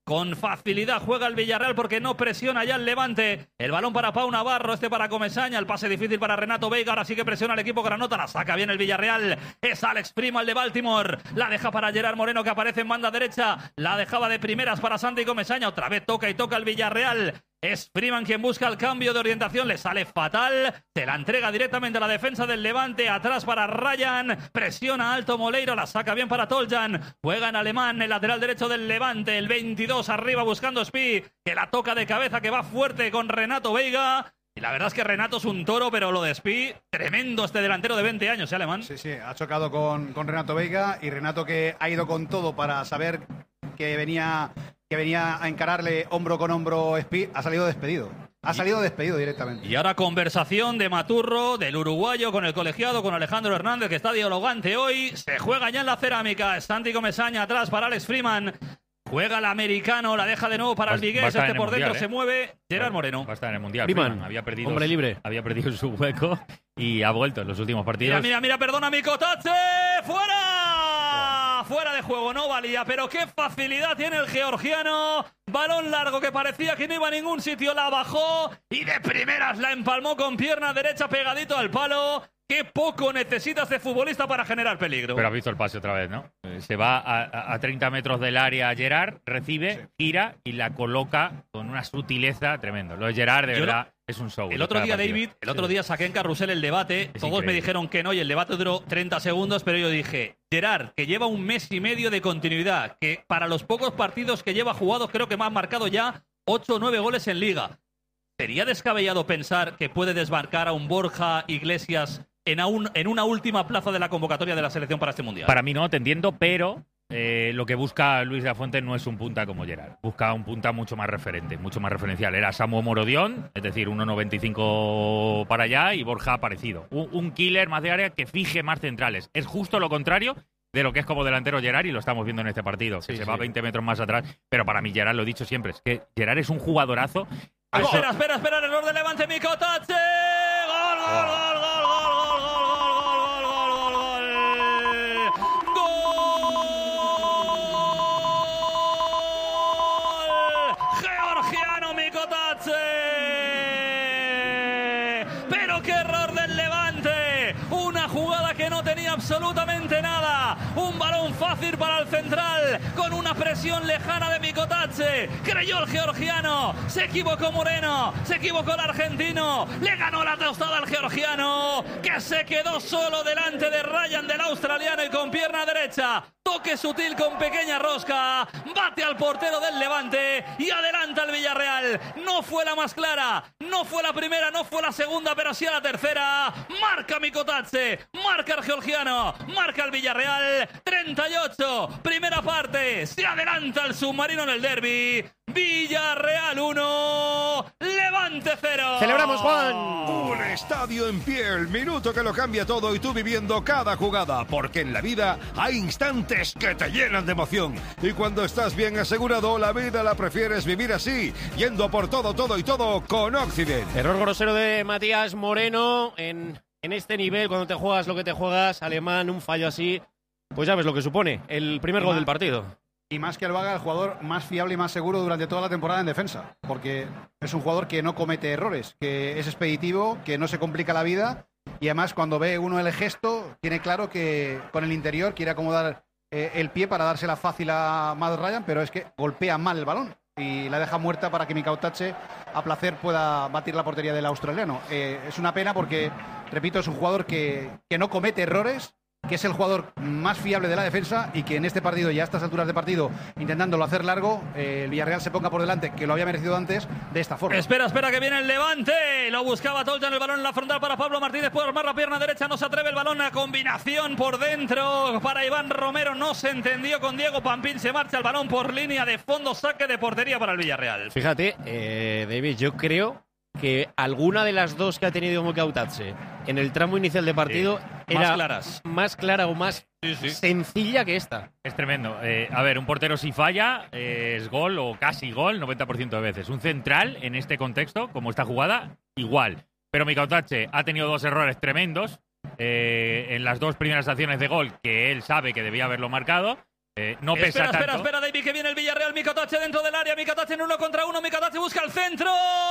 Con facilidad juega el Villarreal porque no presiona ya el Levante. El balón para Pau Navarro, este para Comesaña. El pase difícil para Renato Veiga. Ahora sí que presiona el equipo granota. La saca bien el Villarreal. Es Alex Prima, el de Baltimore. La deja para Gerard Moreno, que aparece en banda derecha. La dejaba de primeras para Santi Comesaña. Otra vez toca y toca el Villarreal. Es Freeman quien busca el cambio de orientación. Le sale fatal. Se la entrega directamente a la defensa del Levante. Atrás para Ryan. Presiona alto Moleiro. La saca bien para Toljan. Juega en alemán el lateral derecho del Levante. El veintidós arriba buscando Spi. Que la toca de cabeza, que va fuerte con Renato Veiga. Y la verdad es que Renato es un toro, pero lo de Spi, tremendo este delantero de veinte años, ¿eh, alemán? Sí, sí, ha chocado con, con Renato Veiga. Y Renato, que ha ido con todo para saber que venía... que venía a encararle hombro con hombro Spi, ha salido despedido. Ha salido despedido directamente. Y ahora conversación de Maturro, del uruguayo, con el colegiado, con Alejandro Hernández, que está dialogante hoy. Se juega ya en la cerámica. Santi Comesaña atrás para Alex Freeman. Juega el americano, la deja de nuevo para el Vigués. Este por dentro ¿eh? se mueve. Gerard Moreno. Va a estar en el Mundial. Freeman, Freeman había perdido, hombre libre. Había perdido su hueco y ha vuelto en los últimos partidos. Mira, mira, mira, perdona, Mikotatse. ¡Fuera! Fuera de juego, no valía, pero qué facilidad tiene el georgiano. Balón largo que parecía que no iba a ningún sitio, la bajó y de primeras la empalmó con pierna derecha pegadito al palo. Qué poco necesita este futbolista para generar peligro. Pero has visto el pase otra vez, ¿no? Se va a, a treinta metros del área Gerard, recibe, sí. gira y la coloca con una sutileza tremendo. Lo de Gerard, de Yo verdad, no... es un show. El otro día, partido. David, el otro día saqué en Carrusel el debate. Es Todos increíble. Me dijeron que no y el debate duró treinta segundos, pero yo dije, Gerard, que lleva un mes y medio de continuidad, que para los pocos partidos que lleva jugados creo que me han marcado ya ocho o nueve goles en Liga. ¿Sería descabellado pensar que puede desbarcar a un Borja Iglesias en, un, en una última plaza de la convocatoria de la selección para este Mundial? Para mí no, te entiendo, pero eh, lo que busca Luis de la Fuente no es un punta como Gerard. Busca un punta mucho más referente, mucho más referencial. Era Samu Morodión, es decir, uno noventa y cinco para allá, y Borja parecido. Un, un killer más de área que fije más centrales. Es justo lo contrario de lo que es como delantero Gerard, y lo estamos viendo en este partido, sí, que se sí. va veinte metros más atrás. Pero para mí Gerard, lo he dicho siempre, es que Gerard es un jugadorazo. Ah, espera, espera, espera, el error de Levante, Mikotatse. Gol, gol, gol, gol, gol, gol, gol, gol, gol, gol. Georgiano, Mikotatse. Pero qué error del Levante. Una jugada que no tenía absolutamente nada. Un balón fácil para el central, con una presión lejana de Mikotatse. Creyó el georgiano, se equivocó Moreno, se equivocó el argentino, le ganó la tostada al georgiano, que se quedó solo delante de Ryan, del australiano, y con pierna derecha, toque sutil con pequeña rosca, bate al portero del Levante y adelanta al Villarreal. No fue la más clara, no fue la primera, no fue la segunda, pero sí a la tercera. Marca Mikotatse, marca el georgiano, marca el Villarreal. treinta y ocho, primera parte, se adelanta el submarino en el derbi. Villarreal uno, Levante cero. ¡Celebramos, Juan! Un estadio en pie, el minuto que lo cambia todo, y tú viviendo cada jugada, porque en la vida hay instantes que te llenan de emoción. Y cuando estás bien asegurado, la vida la prefieres vivir así, yendo por todo, todo y todo con Occident. Error grosero de Matías Moreno en, en este nivel, cuando te juegas lo que te juegas, alemán, un fallo así, pues ya ves lo que supone el primer gol del partido. Y más que lo haga, el jugador más fiable y más seguro durante toda la temporada en defensa, porque es un jugador que no comete errores, que es expeditivo, que no se complica la vida, y además cuando ve uno el gesto, tiene claro que con el interior quiere acomodar eh, el pie para dársela fácil a Matt Ryan, pero es que golpea mal el balón y la deja muerta para que Mikotatse a placer pueda batir la portería del australiano. Eh, es una pena porque, repito, es un jugador que, que no comete errores, que es el jugador más fiable de la defensa, y que en este partido, ya a estas alturas de partido, intentándolo hacer largo, eh, el Villarreal se ponga por delante, que lo había merecido antes, de esta forma. Espera, espera, que viene el Levante. Lo buscaba Toljan, el balón en la frontal para Pablo Martínez. Puede armar la pierna derecha, no se atreve el balón. A combinación por dentro para Iván Romero. No se entendió con Diego Pampín. Se marcha el balón por línea de fondo. Saque de portería para el Villarreal. Fíjate, eh, David, yo creo que alguna de las dos que ha tenido Mikotatse en el tramo inicial de partido sí, era más, claras. más clara o más sí, sí. sencilla que esta. Es tremendo. Eh, a ver, un portero si falla eh, es gol o casi gol noventa por ciento de veces. Un central en este contexto, como esta jugada, igual. Pero Mikotatse ha tenido dos errores tremendos eh, en las dos primeras acciones de gol, que él sabe que debía haberlo marcado. Eh, no pesa espera, tanto. espera, espera, David, que viene el Villarreal. Mikotache dentro del área. Mikotache en uno contra uno. Mikotache busca el centro.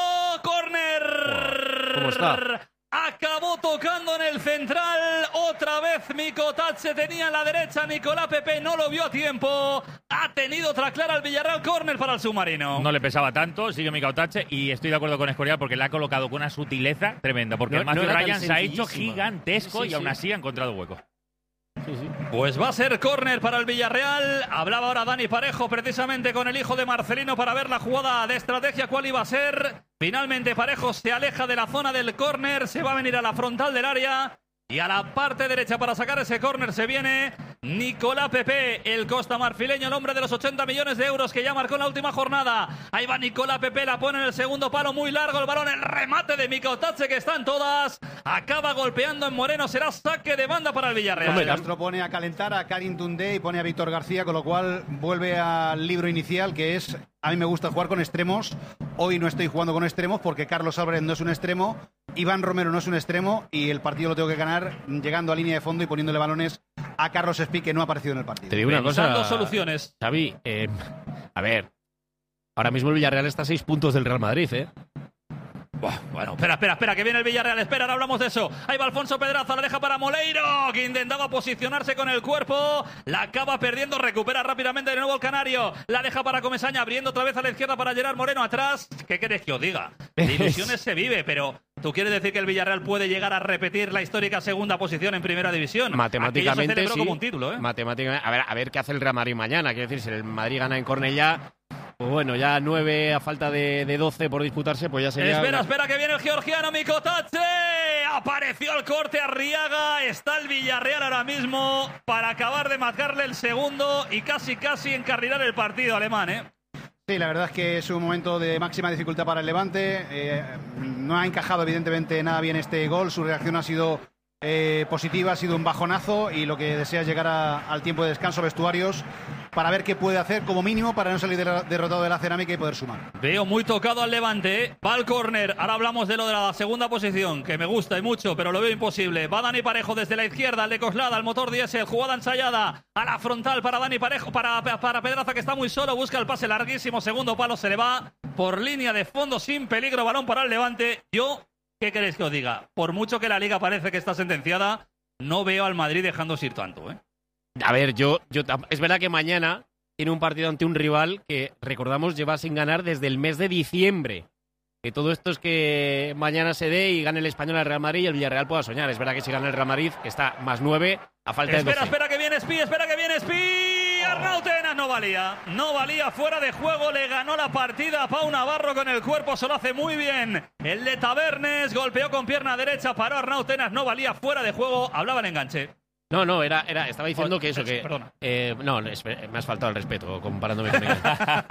¡Córner! ¿Cómo está? Acabó tocando en el central. Otra vez Mikotache tenía en la derecha. Nicolás Pepe no lo vio a tiempo. Ha tenido otra clara el Villarreal. Córner para el submarino. No le pesaba tanto, sigue Mikotache y estoy de acuerdo con Escorial porque le ha colocado con una sutileza tremenda. Porque No- el Matthew no era tan Ryan se ha hecho sencillísima. gigantesco Sí, y sí. aún así ha encontrado hueco. Sí, sí. Pues va a ser córner para el Villarreal. Hablaba ahora Dani Parejo precisamente con el hijo de Marcelino para ver la jugada de estrategia cuál iba a ser. Finalmente Parejo se aleja de la zona del córner, se va a venir a la frontal del área y a la parte derecha para sacar ese córner se viene Nicolás Pepe, el costamarfileño, el hombre de los ochenta millones de euros que ya marcó en la última jornada. Ahí va Nicolás Pepe, la pone en el segundo palo, muy largo el balón, el remate de Mikotache que están todas. Acaba golpeando en Moreno, será saque de banda para el Villarreal. Hombre, Castro pone a calentar a Karim Toundé y pone a Víctor García, con lo cual vuelve al libro inicial, que es: a mí me gusta jugar con extremos. Hoy no estoy jugando con extremos porque Carlos Álvarez no es un extremo, Iván Romero no es un extremo y el partido lo tengo que ganar llegando a línea de fondo y poniéndole balones a Carlos Espí, que no ha aparecido en el partido. Te digo una cosa, Pensando soluciones. Xavi, eh, a ver, ahora mismo el Villarreal está a seis puntos del Real Madrid, ¿eh? Buah, bueno, espera, espera, espera, que viene el Villarreal. Espera, ahora hablamos de eso. Ahí va Alfonso Pedraza, la deja para Moleiro, que intentaba posicionarse con el cuerpo. La acaba perdiendo, recupera rápidamente de nuevo el canario. La deja para Comesaña, abriendo otra vez a la izquierda para Gerard Moreno atrás. ¿Qué querés que os diga? De ilusiones se vive, pero ¿tú quieres decir que el Villarreal puede llegar a repetir la histórica segunda posición en primera división? Matemáticamente Aquello se celebró sí. como un título, ¿eh? Matemáticamente, a ver, a ver qué hace el Real Madrid mañana. Quiero decir, si el Madrid gana en Cornellá, pues bueno, ya nueve a falta de, de doce por disputarse, pues ya sería... Espera, una- espera, que viene el georgiano Mikotache. Apareció el corte Arriaga. Está el Villarreal ahora mismo para acabar de marcarle el segundo y casi, casi encarrilar el partido alemán, ¿eh? Sí, la verdad es que es un momento de máxima dificultad para el Levante. Eh, no ha encajado evidentemente nada bien este gol. Su reacción ha sido eh, positiva, ha sido un bajonazo y lo que desea es llegar a- al tiempo de descanso, vestuarios, para ver qué puede hacer como mínimo para no salir de- derrotado de la cerámica y poder sumar. Veo muy tocado al Levante, ¿eh? Va al córner. Ahora hablamos de lo de la segunda posición, que me gusta y mucho, pero lo veo imposible. Va Dani Parejo desde la izquierda, al de Coslada, al motor diésel, jugada ensayada a la frontal para Dani Parejo, para, para Pedraza, que está muy solo, busca el pase larguísimo, segundo palo, se le va por línea de fondo sin peligro, balón para el Levante. Yo, ¿qué queréis que os diga? Por mucho que la Liga parece que está sentenciada, no veo al Madrid dejándose ir tanto, ¿eh? A ver, yo, yo tam- es verdad que mañana tiene un partido ante un rival que, recordamos, lleva sin ganar desde el mes de diciembre. Que todo esto es que mañana se dé y gane el Español al Real Madrid y el Villarreal pueda soñar. Es verdad que si gana el Real Madrid, que está más nueve a falta de Espera, doce. espera que viene Espí, espera que viene Espí. Arnau Tenas no valía, no valía, fuera de juego, le ganó la partida a Pau Navarro con el cuerpo, se lo hace muy bien. El de Tabernes golpeó con pierna derecha, paró Arnau Tenas, no valía, fuera de juego, hablaba el enganche. No, no, era, era, estaba diciendo que eso, que... Perdona. eh, no, es- me has faltado el respeto comparándome con él.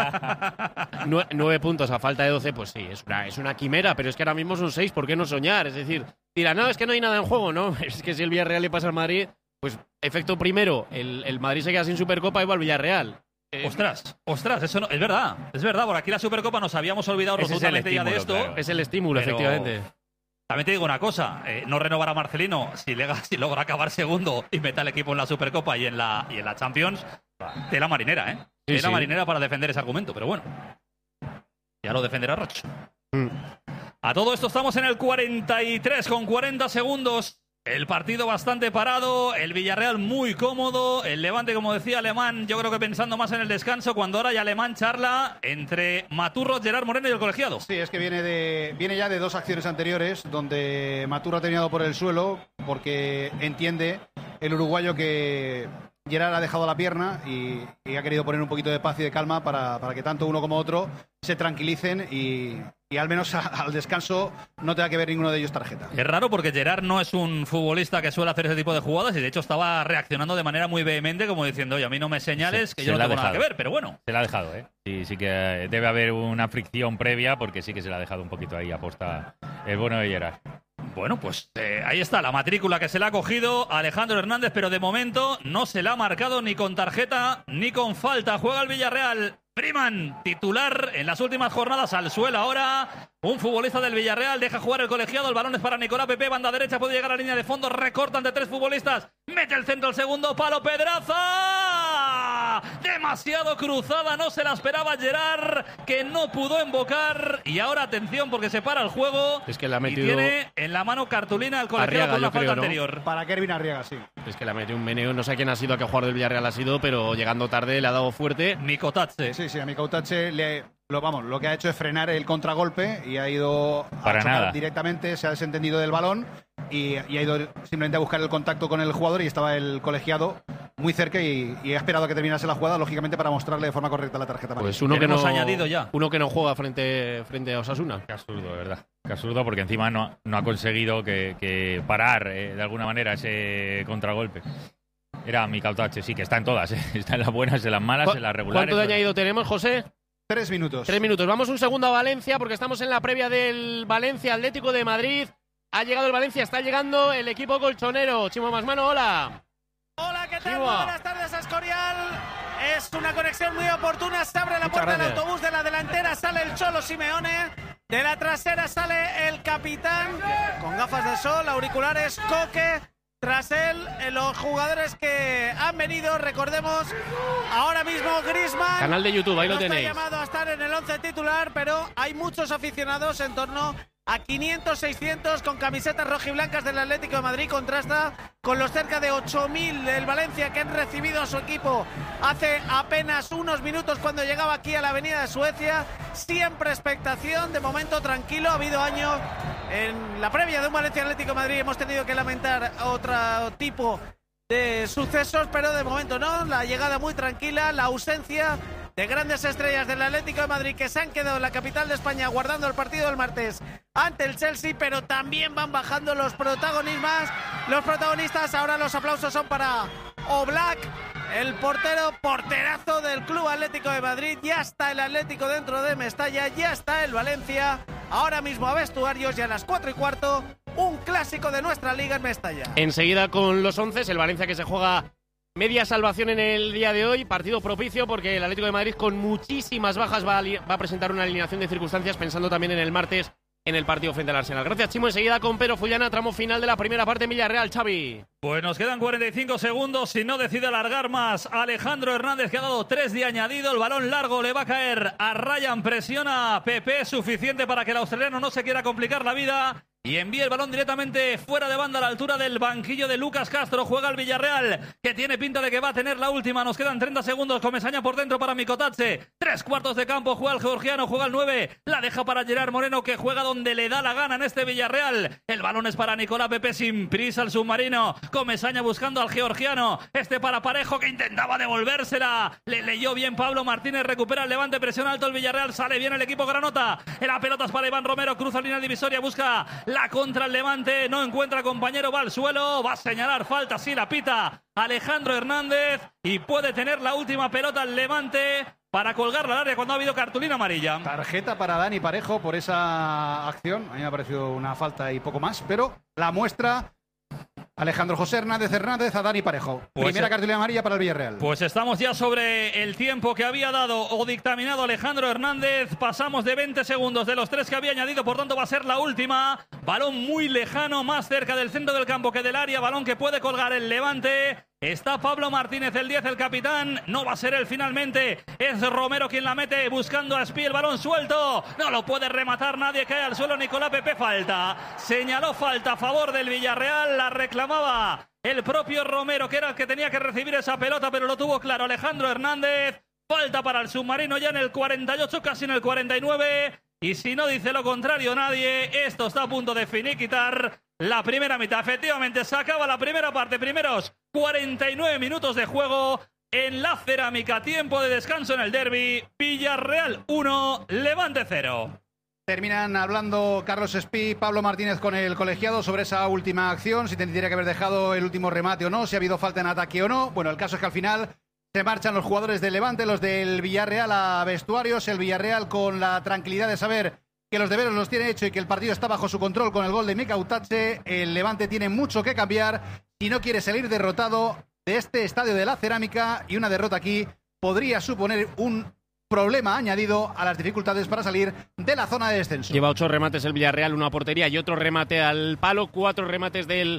Nue- nueve puntos a falta de doce, pues sí, es una, es una quimera, pero es que ahora mismo son seis, ¿por qué no soñar? Es decir, dirá, no, es que no hay nada en juego, ¿no? Es que si el Villarreal le pasa al Madrid, pues efecto primero, el, el Madrid se queda sin Supercopa y va al Villarreal. Eh, Ostras, ostras, eso no, es verdad, es verdad, por aquí la Supercopa nos habíamos olvidado Ese es el rotundamente ya de esto. estímulo, claro. es el estímulo, Pero- efectivamente. También te digo una cosa, eh, no renovar a Marcelino si, le, si logra acabar segundo y mete al equipo en la Supercopa y en la, y en la Champions, tela marinera, ¿eh? Sí, Tela sí. marinera para defender ese argumento, pero bueno, ya lo defenderá Roch. Mm. A todo esto estamos en el cuarenta y tres con cuarenta segundos. El partido bastante parado, el Villarreal muy cómodo, el Levante, como decía Alemán, yo creo que pensando más en el descanso, cuando ahora ya Alemán charla entre Maturro, Gerard Moreno y el colegiado. Sí, es que viene, de, viene ya de dos acciones anteriores donde Maturro ha terminado por el suelo porque entiende el uruguayo que Gerard ha dejado la pierna y, y ha querido poner un poquito de paz y de calma para, para que tanto uno como otro se tranquilicen y, y al menos a- al descanso no tenga que ver ninguno de ellos tarjeta. Es raro porque Gerard no es un futbolista que suele hacer ese tipo de jugadas y de hecho estaba reaccionando de manera muy vehemente como diciendo, oye, a mí no me señales Se- que se yo no la ha tengo nada que dejado. ver, pero bueno. Se la ha dejado, ¿eh? Sí, sí que debe haber una fricción previa porque sí que se la ha dejado un poquito ahí aposta el bueno de Gerard. Bueno, pues eh, ahí está la matrícula que se le ha cogido a Alejandro Hernández, pero de momento no se la ha marcado ni con tarjeta ni con falta. Juega el Villarreal. Freeman, titular en las últimas jornadas, al suelo ahora. Un futbolista del Villarreal deja jugar el colegiado. El balón es para Nicolás Pepe, banda derecha, puede llegar a la línea de fondo. Recortan de tres futbolistas. Mete el centro, el segundo palo, Pedraza. pelota demasiado cruzada, no se la esperaba Gerard, que no pudo embocar. Y ahora atención porque se para el juego. Es que la ha metido... Y tiene en la mano cartulina al colegiado Arriaga, por la yo falta creo, ¿no? anterior. Para Kervin Arriaga, sí. Es que le ha metido un meneo, no sé quién ha sido, a qué jugador del Villarreal ha sido, pero llegando tarde le ha dado fuerte. Mikotatse. Sí, sí, a Mikotatse le, lo, vamos, lo que ha hecho es frenar el contragolpe y ha ido Para a chocar nada. directamente, se ha desentendido del balón y, y ha ido simplemente a buscar el contacto con el jugador y estaba el colegiado muy cerca y, y ha esperado a que terminase la jugada, lógicamente, para mostrarle de forma correcta la tarjeta amarilla. Pues uno que, no, Tenemos añadido ya. uno que no juega frente, frente a Osasuna. Qué absurdo, de verdad. Qué absurdo, porque encima no, no ha conseguido que, que parar eh, de alguna manera ese contragolpe. Era Mikautache, sí, que está en todas, ¿eh? Está en las buenas, en las malas, en las regulares. ¿Cuánto de añadido tenemos, José? Tres minutos. Tres minutos. Vamos un segundo a Valencia porque estamos en la previa del Valencia Atlético de Madrid. Ha llegado el Valencia, está llegando el equipo colchonero. Chimo Masmano, hola. Hola, ¿qué tal? Chimo. Muy buenas tardes, Escorial. Es una conexión muy oportuna. Se abre la Muchas puerta del gracias. autobús. De la delantera sale el Cholo Simeone. De la trasera sale el capitán con gafas de sol, auriculares, Coque. Tras él, eh, los jugadores que han venido, recordemos, ahora mismo Griezmann. Canal de YouTube, ahí no lo tenéis. Está llamado a estar en el once titular, pero hay muchos aficionados, en torno a quinientos, seiscientos, con camisetas rojiblancas del Atlético de Madrid. Contrasta con los cerca de ocho mil del Valencia que han recibido a su equipo hace apenas unos minutos cuando llegaba aquí a la avenida de Suecia. Siempre expectación, de momento tranquilo. Ha habido años en la previa de un Valencia Atlético de Madrid, hemos tenido que lamentar otro tipo de sucesos, pero de momento no. La llegada muy tranquila, la ausencia de grandes estrellas del Atlético de Madrid que se han quedado en la capital de España guardando el partido del martes ante el Chelsea, pero también van bajando los protagonistas. Los protagonistas, ahora los aplausos son para Oblak, el portero, porterazo del Club Atlético de Madrid. Ya está el Atlético dentro de Mestalla, ya está el Valencia, ahora mismo a vestuarios y a las cuatro y cuarto, un clásico de nuestra liga en Mestalla. Enseguida con los once, el Valencia que se juega media salvación en el día de hoy, partido propicio porque el Atlético de Madrid con muchísimas bajas va a, va a presentar una alineación de circunstancias pensando también en el martes en el partido frente al Arsenal. Gracias, Chimo. Enseguida con Pedro Fullana, tramo final de la primera parte en Villarreal. Xavi. Pues nos quedan cuarenta y cinco segundos. Si no decide alargar más, Alejandro Hernández, que ha dado tres de añadido. El balón largo le va a caer a Ryan. Presiona a Pepe, suficiente para que el australiano no se quiera complicar la vida y envía el balón directamente fuera de banda a la altura del banquillo de Lucas Castro. Juega el Villarreal, que tiene pinta de que va a tener la última. Nos quedan treinta segundos. Comesaña por dentro para Mikotatse. Tres cuartos de campo. Juega el georgiano, juega el nueve. La deja para Gerard Moreno, que juega donde le da la gana en este Villarreal. El balón es para Nicolás Pepe, sin prisa el submarino. Comesaña buscando al georgiano. Este para Parejo, que intentaba devolvérsela. Le leyó bien Pablo Martínez. Recupera el Levante. Presiona alto el Villarreal. Sale bien el equipo granota. La pelota es para Iván Romero. Cruza línea divisoria. Busca la contra el Levante. No encuentra compañero. Va al suelo. Va a señalar falta. Sí, la pita Alejandro Hernández. Y puede tener la última pelota el Levante para colgarla al área cuando ha habido cartulina amarilla. Tarjeta para Dani Parejo por esa acción. A mí me ha parecido una falta y poco más, pero la muestra Alejandro José Hernández Hernández a Dani Parejo. Pues Primera eh, cartulina amarilla para el Villarreal. Pues estamos ya sobre el tiempo que había dado o dictaminado Alejandro Hernández. Pasamos de veinte segundos de los tres que había añadido, por tanto va a ser la última. Balón muy lejano, más cerca del centro del campo que del área. Balón que puede colgar el Levante. Está Pablo Martínez, el diez, el capitán. No va a ser él finalmente. Es Romero quien la mete, buscando a Espí. El balón suelto. No lo puede rematar nadie. Cae al suelo Nicolás Pepe. Falta. Señaló falta a favor del Villarreal. La reclamaba el propio Romero, que era el que tenía que recibir esa pelota, pero lo tuvo claro Alejandro Hernández. Falta para el submarino ya en el cuarenta y ocho, casi en el cuarenta y nueve. Y si no dice lo contrario nadie, esto está a punto de finiquitar la primera mitad. Efectivamente, se acaba la primera parte. Primeros cuarenta y nueve minutos de juego en la Cerámica. Tiempo de descanso en el derbi. Villarreal uno, Levante cero. Terminan hablando Carlos Espí, Pablo Martínez con el colegiado sobre esa última acción, si tendría que haber dejado el último remate o no, si ha habido falta en ataque o no. Bueno, el caso es que al final se marchan los jugadores del Levante, los del Villarreal a vestuarios. El Villarreal con la tranquilidad de saber que los deberes los tiene hecho y que el partido está bajo su control con el gol de Mikautache. El Levante tiene mucho que cambiar si no quiere salir derrotado de este estadio de la Cerámica, y una derrota aquí podría suponer un problema añadido a las dificultades para salir de la zona de descenso. Lleva ocho remates el Villarreal, una portería y otro remate al palo, cuatro remates del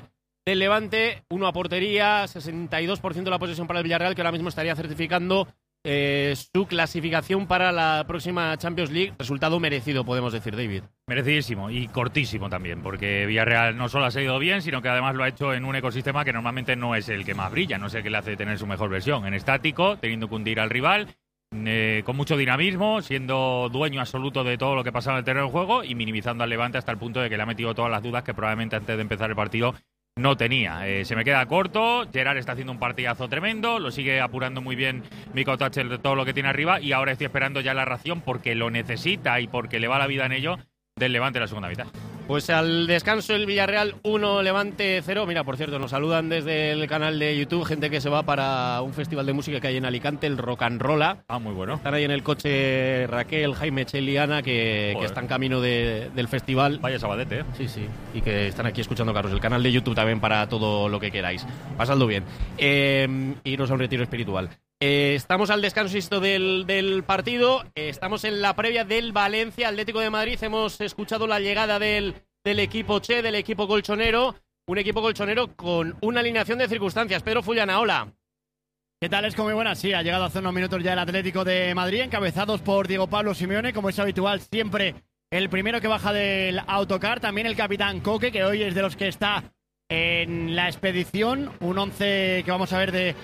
del Levante, uno a portería, sesenta y dos por ciento de la posesión para el Villarreal, que ahora mismo estaría certificando eh, su clasificación para la próxima Champions League. Resultado merecido, podemos decir, David. Merecidísimo y cortísimo también, porque Villarreal no solo ha salido bien, sino que además lo ha hecho en un ecosistema que normalmente no es el que más brilla, no es el que le hace tener su mejor versión. En estático, teniendo que hundir al rival, eh, con mucho dinamismo, siendo dueño absoluto de todo lo que pasaba en el terreno de juego y minimizando al Levante hasta el punto de que le ha metido todas las dudas que probablemente antes de empezar el partido no tenía. Eh, se me queda corto. Gerard está haciendo un partidazo tremendo. Lo sigue apurando muy bien Miko Thatcher de todo lo que tiene arriba. Y ahora estoy esperando ya la ración porque lo necesita y porque le va la vida en ello del Levante en la segunda mitad. Pues al descanso el Villarreal uno, Levante cero. Mira, por cierto, nos saludan desde el canal de YouTube gente que se va para un festival de música que hay en Alicante, el Rock and Rolla. Ah, muy bueno. Están ahí en el coche Raquel, Jaime, Chel y Ana, que, que están camino de, del festival. Vaya sabadete, ¿eh? Sí, sí. Y que están aquí escuchando, Carlos. El canal de YouTube también para todo lo que queráis. Pasadlo bien. Eh, iros a un retiro espiritual. Eh, estamos al descanso esto del, del partido. Eh, estamos en la previa del Valencia Atlético de Madrid. Hemos escuchado la llegada del, del equipo Che, del equipo colchonero. Un equipo colchonero con una alineación de circunstancias. Pedro Fullana, hola. ¿Qué tal? Es como muy buena. Sí, ha llegado hace unos minutos ya el Atlético de Madrid, encabezados por Diego Pablo Simeone, como es habitual siempre el primero que baja del autocar. También el capitán Coque, que hoy es de los que está en la expedición. Un once que vamos a ver de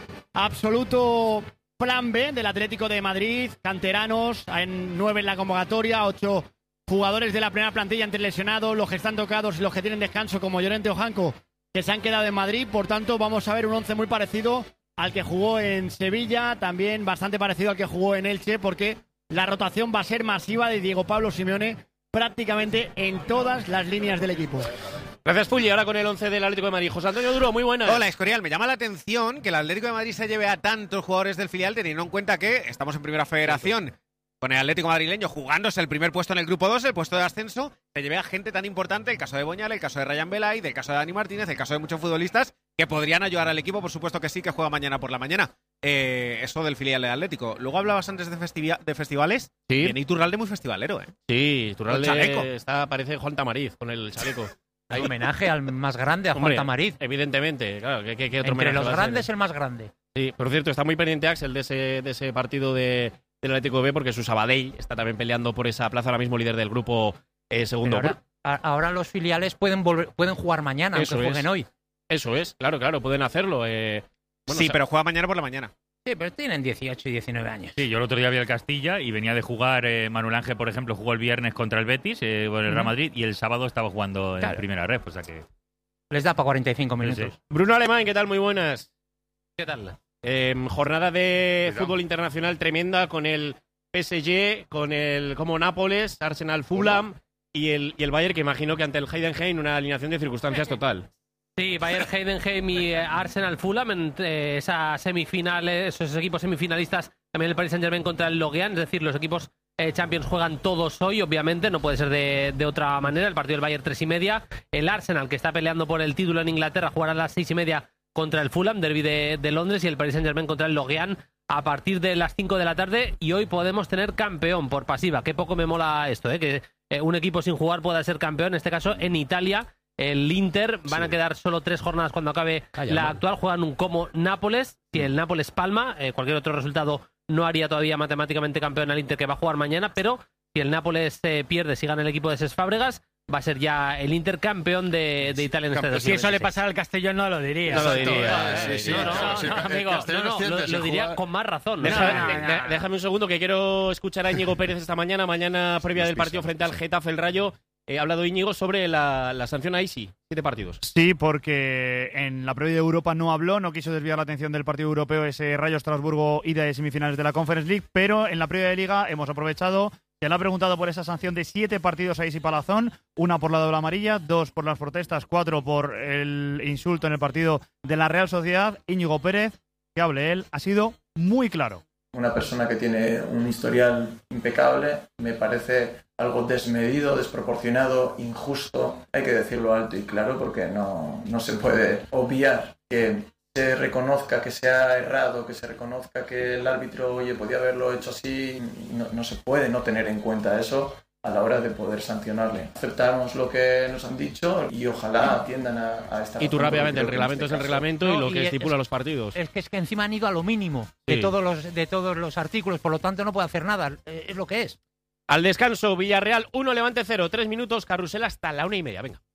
absoluto plan B del Atlético de Madrid. Canteranos, en nueve en la convocatoria, ocho jugadores de la primera plantilla entre lesionados, los que están tocados y los que tienen descanso, como Llorente o Janco, que se han quedado en Madrid. Por tanto, vamos a ver un once muy parecido al que jugó en Sevilla, también bastante parecido al que jugó en Elche, porque la rotación va a ser masiva de Diego Pablo Simeone prácticamente en todas las líneas del equipo. Gracias, Fulli. Ahora con el once del Atlético de Madrid. José Antonio Duro, muy buenas. Hola, Escorial. Me llama la atención que el Atlético de Madrid se lleve a tantos jugadores del filial, teniendo en cuenta que estamos en Primera Federación con el Atlético madrileño jugándose el primer puesto en el Grupo dos, el puesto de ascenso. Se lleve a gente tan importante, el caso de Boñal, el caso de Ryan Belay, el caso de Dani Martínez, el caso de muchos futbolistas que podrían ayudar al equipo, por supuesto que sí, que juega mañana por la mañana. Eh, eso del filial del Atlético. Luego hablabas antes de, festiva- de festivales. Sí. Viene Iturralde muy festivalero, ¿eh? Sí, Iturralde Con está, parece Juan Tamariz con el chaleco. Hay homenaje al más grande, a Juan Hombre, Tamariz. Evidentemente, claro, ¿qué, qué, qué otro Entre homenaje los va a grandes, ser? el más grande. Sí, por cierto, está muy pendiente Axel de ese, de ese partido de, del Atlético B, porque su Sabadell está también peleando por esa plaza, ahora mismo líder del grupo eh, segundo. Pero ahora, a- ahora los filiales pueden volver, pueden jugar mañana, Eso aunque jueguen es. hoy. Eso es, claro, claro, pueden hacerlo. Eh, bueno, sí, o sea, pero juega mañana por la mañana. Sí, pero tienen dieciocho y diecinueve años. Sí, yo el otro día vi el Castilla y venía de jugar, eh, Manuel Ángel, por ejemplo, jugó el viernes contra el Betis, eh, con el Real Madrid, y el sábado estaba jugando en Claro. primera red, o sea que... Les da para cuarenta y cinco minutos. Sí, sí. Bruno Alemán, ¿qué tal? Muy buenas. ¿Qué tal? Eh, jornada de Cuidado. fútbol internacional tremenda con el P S G, con el como Nápoles, Arsenal, Fulham y el, y el Bayern, que imagino que ante el Heidenheim una alineación de circunstancias total. Sí, Bayern, Heidenheim y eh, Arsenal, Fulham en eh, esa semifinal, eh, esos equipos semifinalistas, también el Paris Saint-Germain contra el Lorient, es decir, los equipos eh, Champions juegan todos hoy, obviamente, no puede ser de, de otra manera, el partido del Bayern tres y media, el Arsenal, que está peleando por el título en Inglaterra, jugará a las seis y media contra el Fulham, derbi de, de Londres, y el Paris Saint-Germain contra el Lorient a partir de las cinco de la tarde, y hoy podemos tener campeón por pasiva, qué poco me mola esto, eh, que eh, un equipo sin jugar pueda ser campeón, en este caso en Italia. El Inter, van a quedar solo tres jornadas cuando acabe Calla, la man. actual, juegan un como Nápoles, si el Nápoles palma, eh, cualquier otro resultado no haría todavía matemáticamente campeón al Inter, que va a jugar mañana, pero si el Nápoles eh, pierde, si gana el equipo de Cesc Fábregas, va a ser ya el Inter campeón de, de Italia en este Si eso le dos mil veintiséis. pasara al Castellón no lo diría. No lo diría. Sí, sí, No, no, claro, sí, no, el amigo, Castellón no, no, es cierto, lo, si lo diría juega- con más razón. Deja- No, no, de- no, de- no. déjame un segundo, que quiero escuchar a Íñigo Pérez esta mañana, mañana previa del partido frente al Getafe, el Rayo. Eh, ha hablado Íñigo sobre la, la sanción a Isi, siete partidos. Sí, porque en la previa de Europa no habló, no quiso desviar la atención del partido europeo, ese Rayo Estrasburgo ida de semifinales de la Conference League, pero en la previa de Liga hemos aprovechado, se le ha preguntado por esa sanción de siete partidos a Isi Palazón, una por la doble amarilla, dos por las protestas, cuatro por el insulto en el partido de la Real Sociedad. Íñigo Pérez, que hable él, ha sido muy claro. Una persona que tiene un historial impecable, me parece algo desmedido, desproporcionado, injusto. Hay que decirlo alto y claro porque no, no se puede obviar que se reconozca que se ha errado, que se reconozca que el árbitro, oye, podía haberlo hecho así. No, no se puede no tener en cuenta eso a la hora de poder sancionarle. Aceptamos lo que nos han dicho y ojalá atiendan a, a esta Y tú razón, rápidamente, el porque creo que en reglamento es este el caso- reglamento y No, lo y que es- estipula los partidos. Es que es que encima han ido a lo mínimo de Sí. todos los de todos los artículos, por lo tanto no puede hacer nada. Eh, Es lo que es. Al descanso, Villarreal uno, Levante cero. Tres minutos, carrusel hasta la una y media. Venga.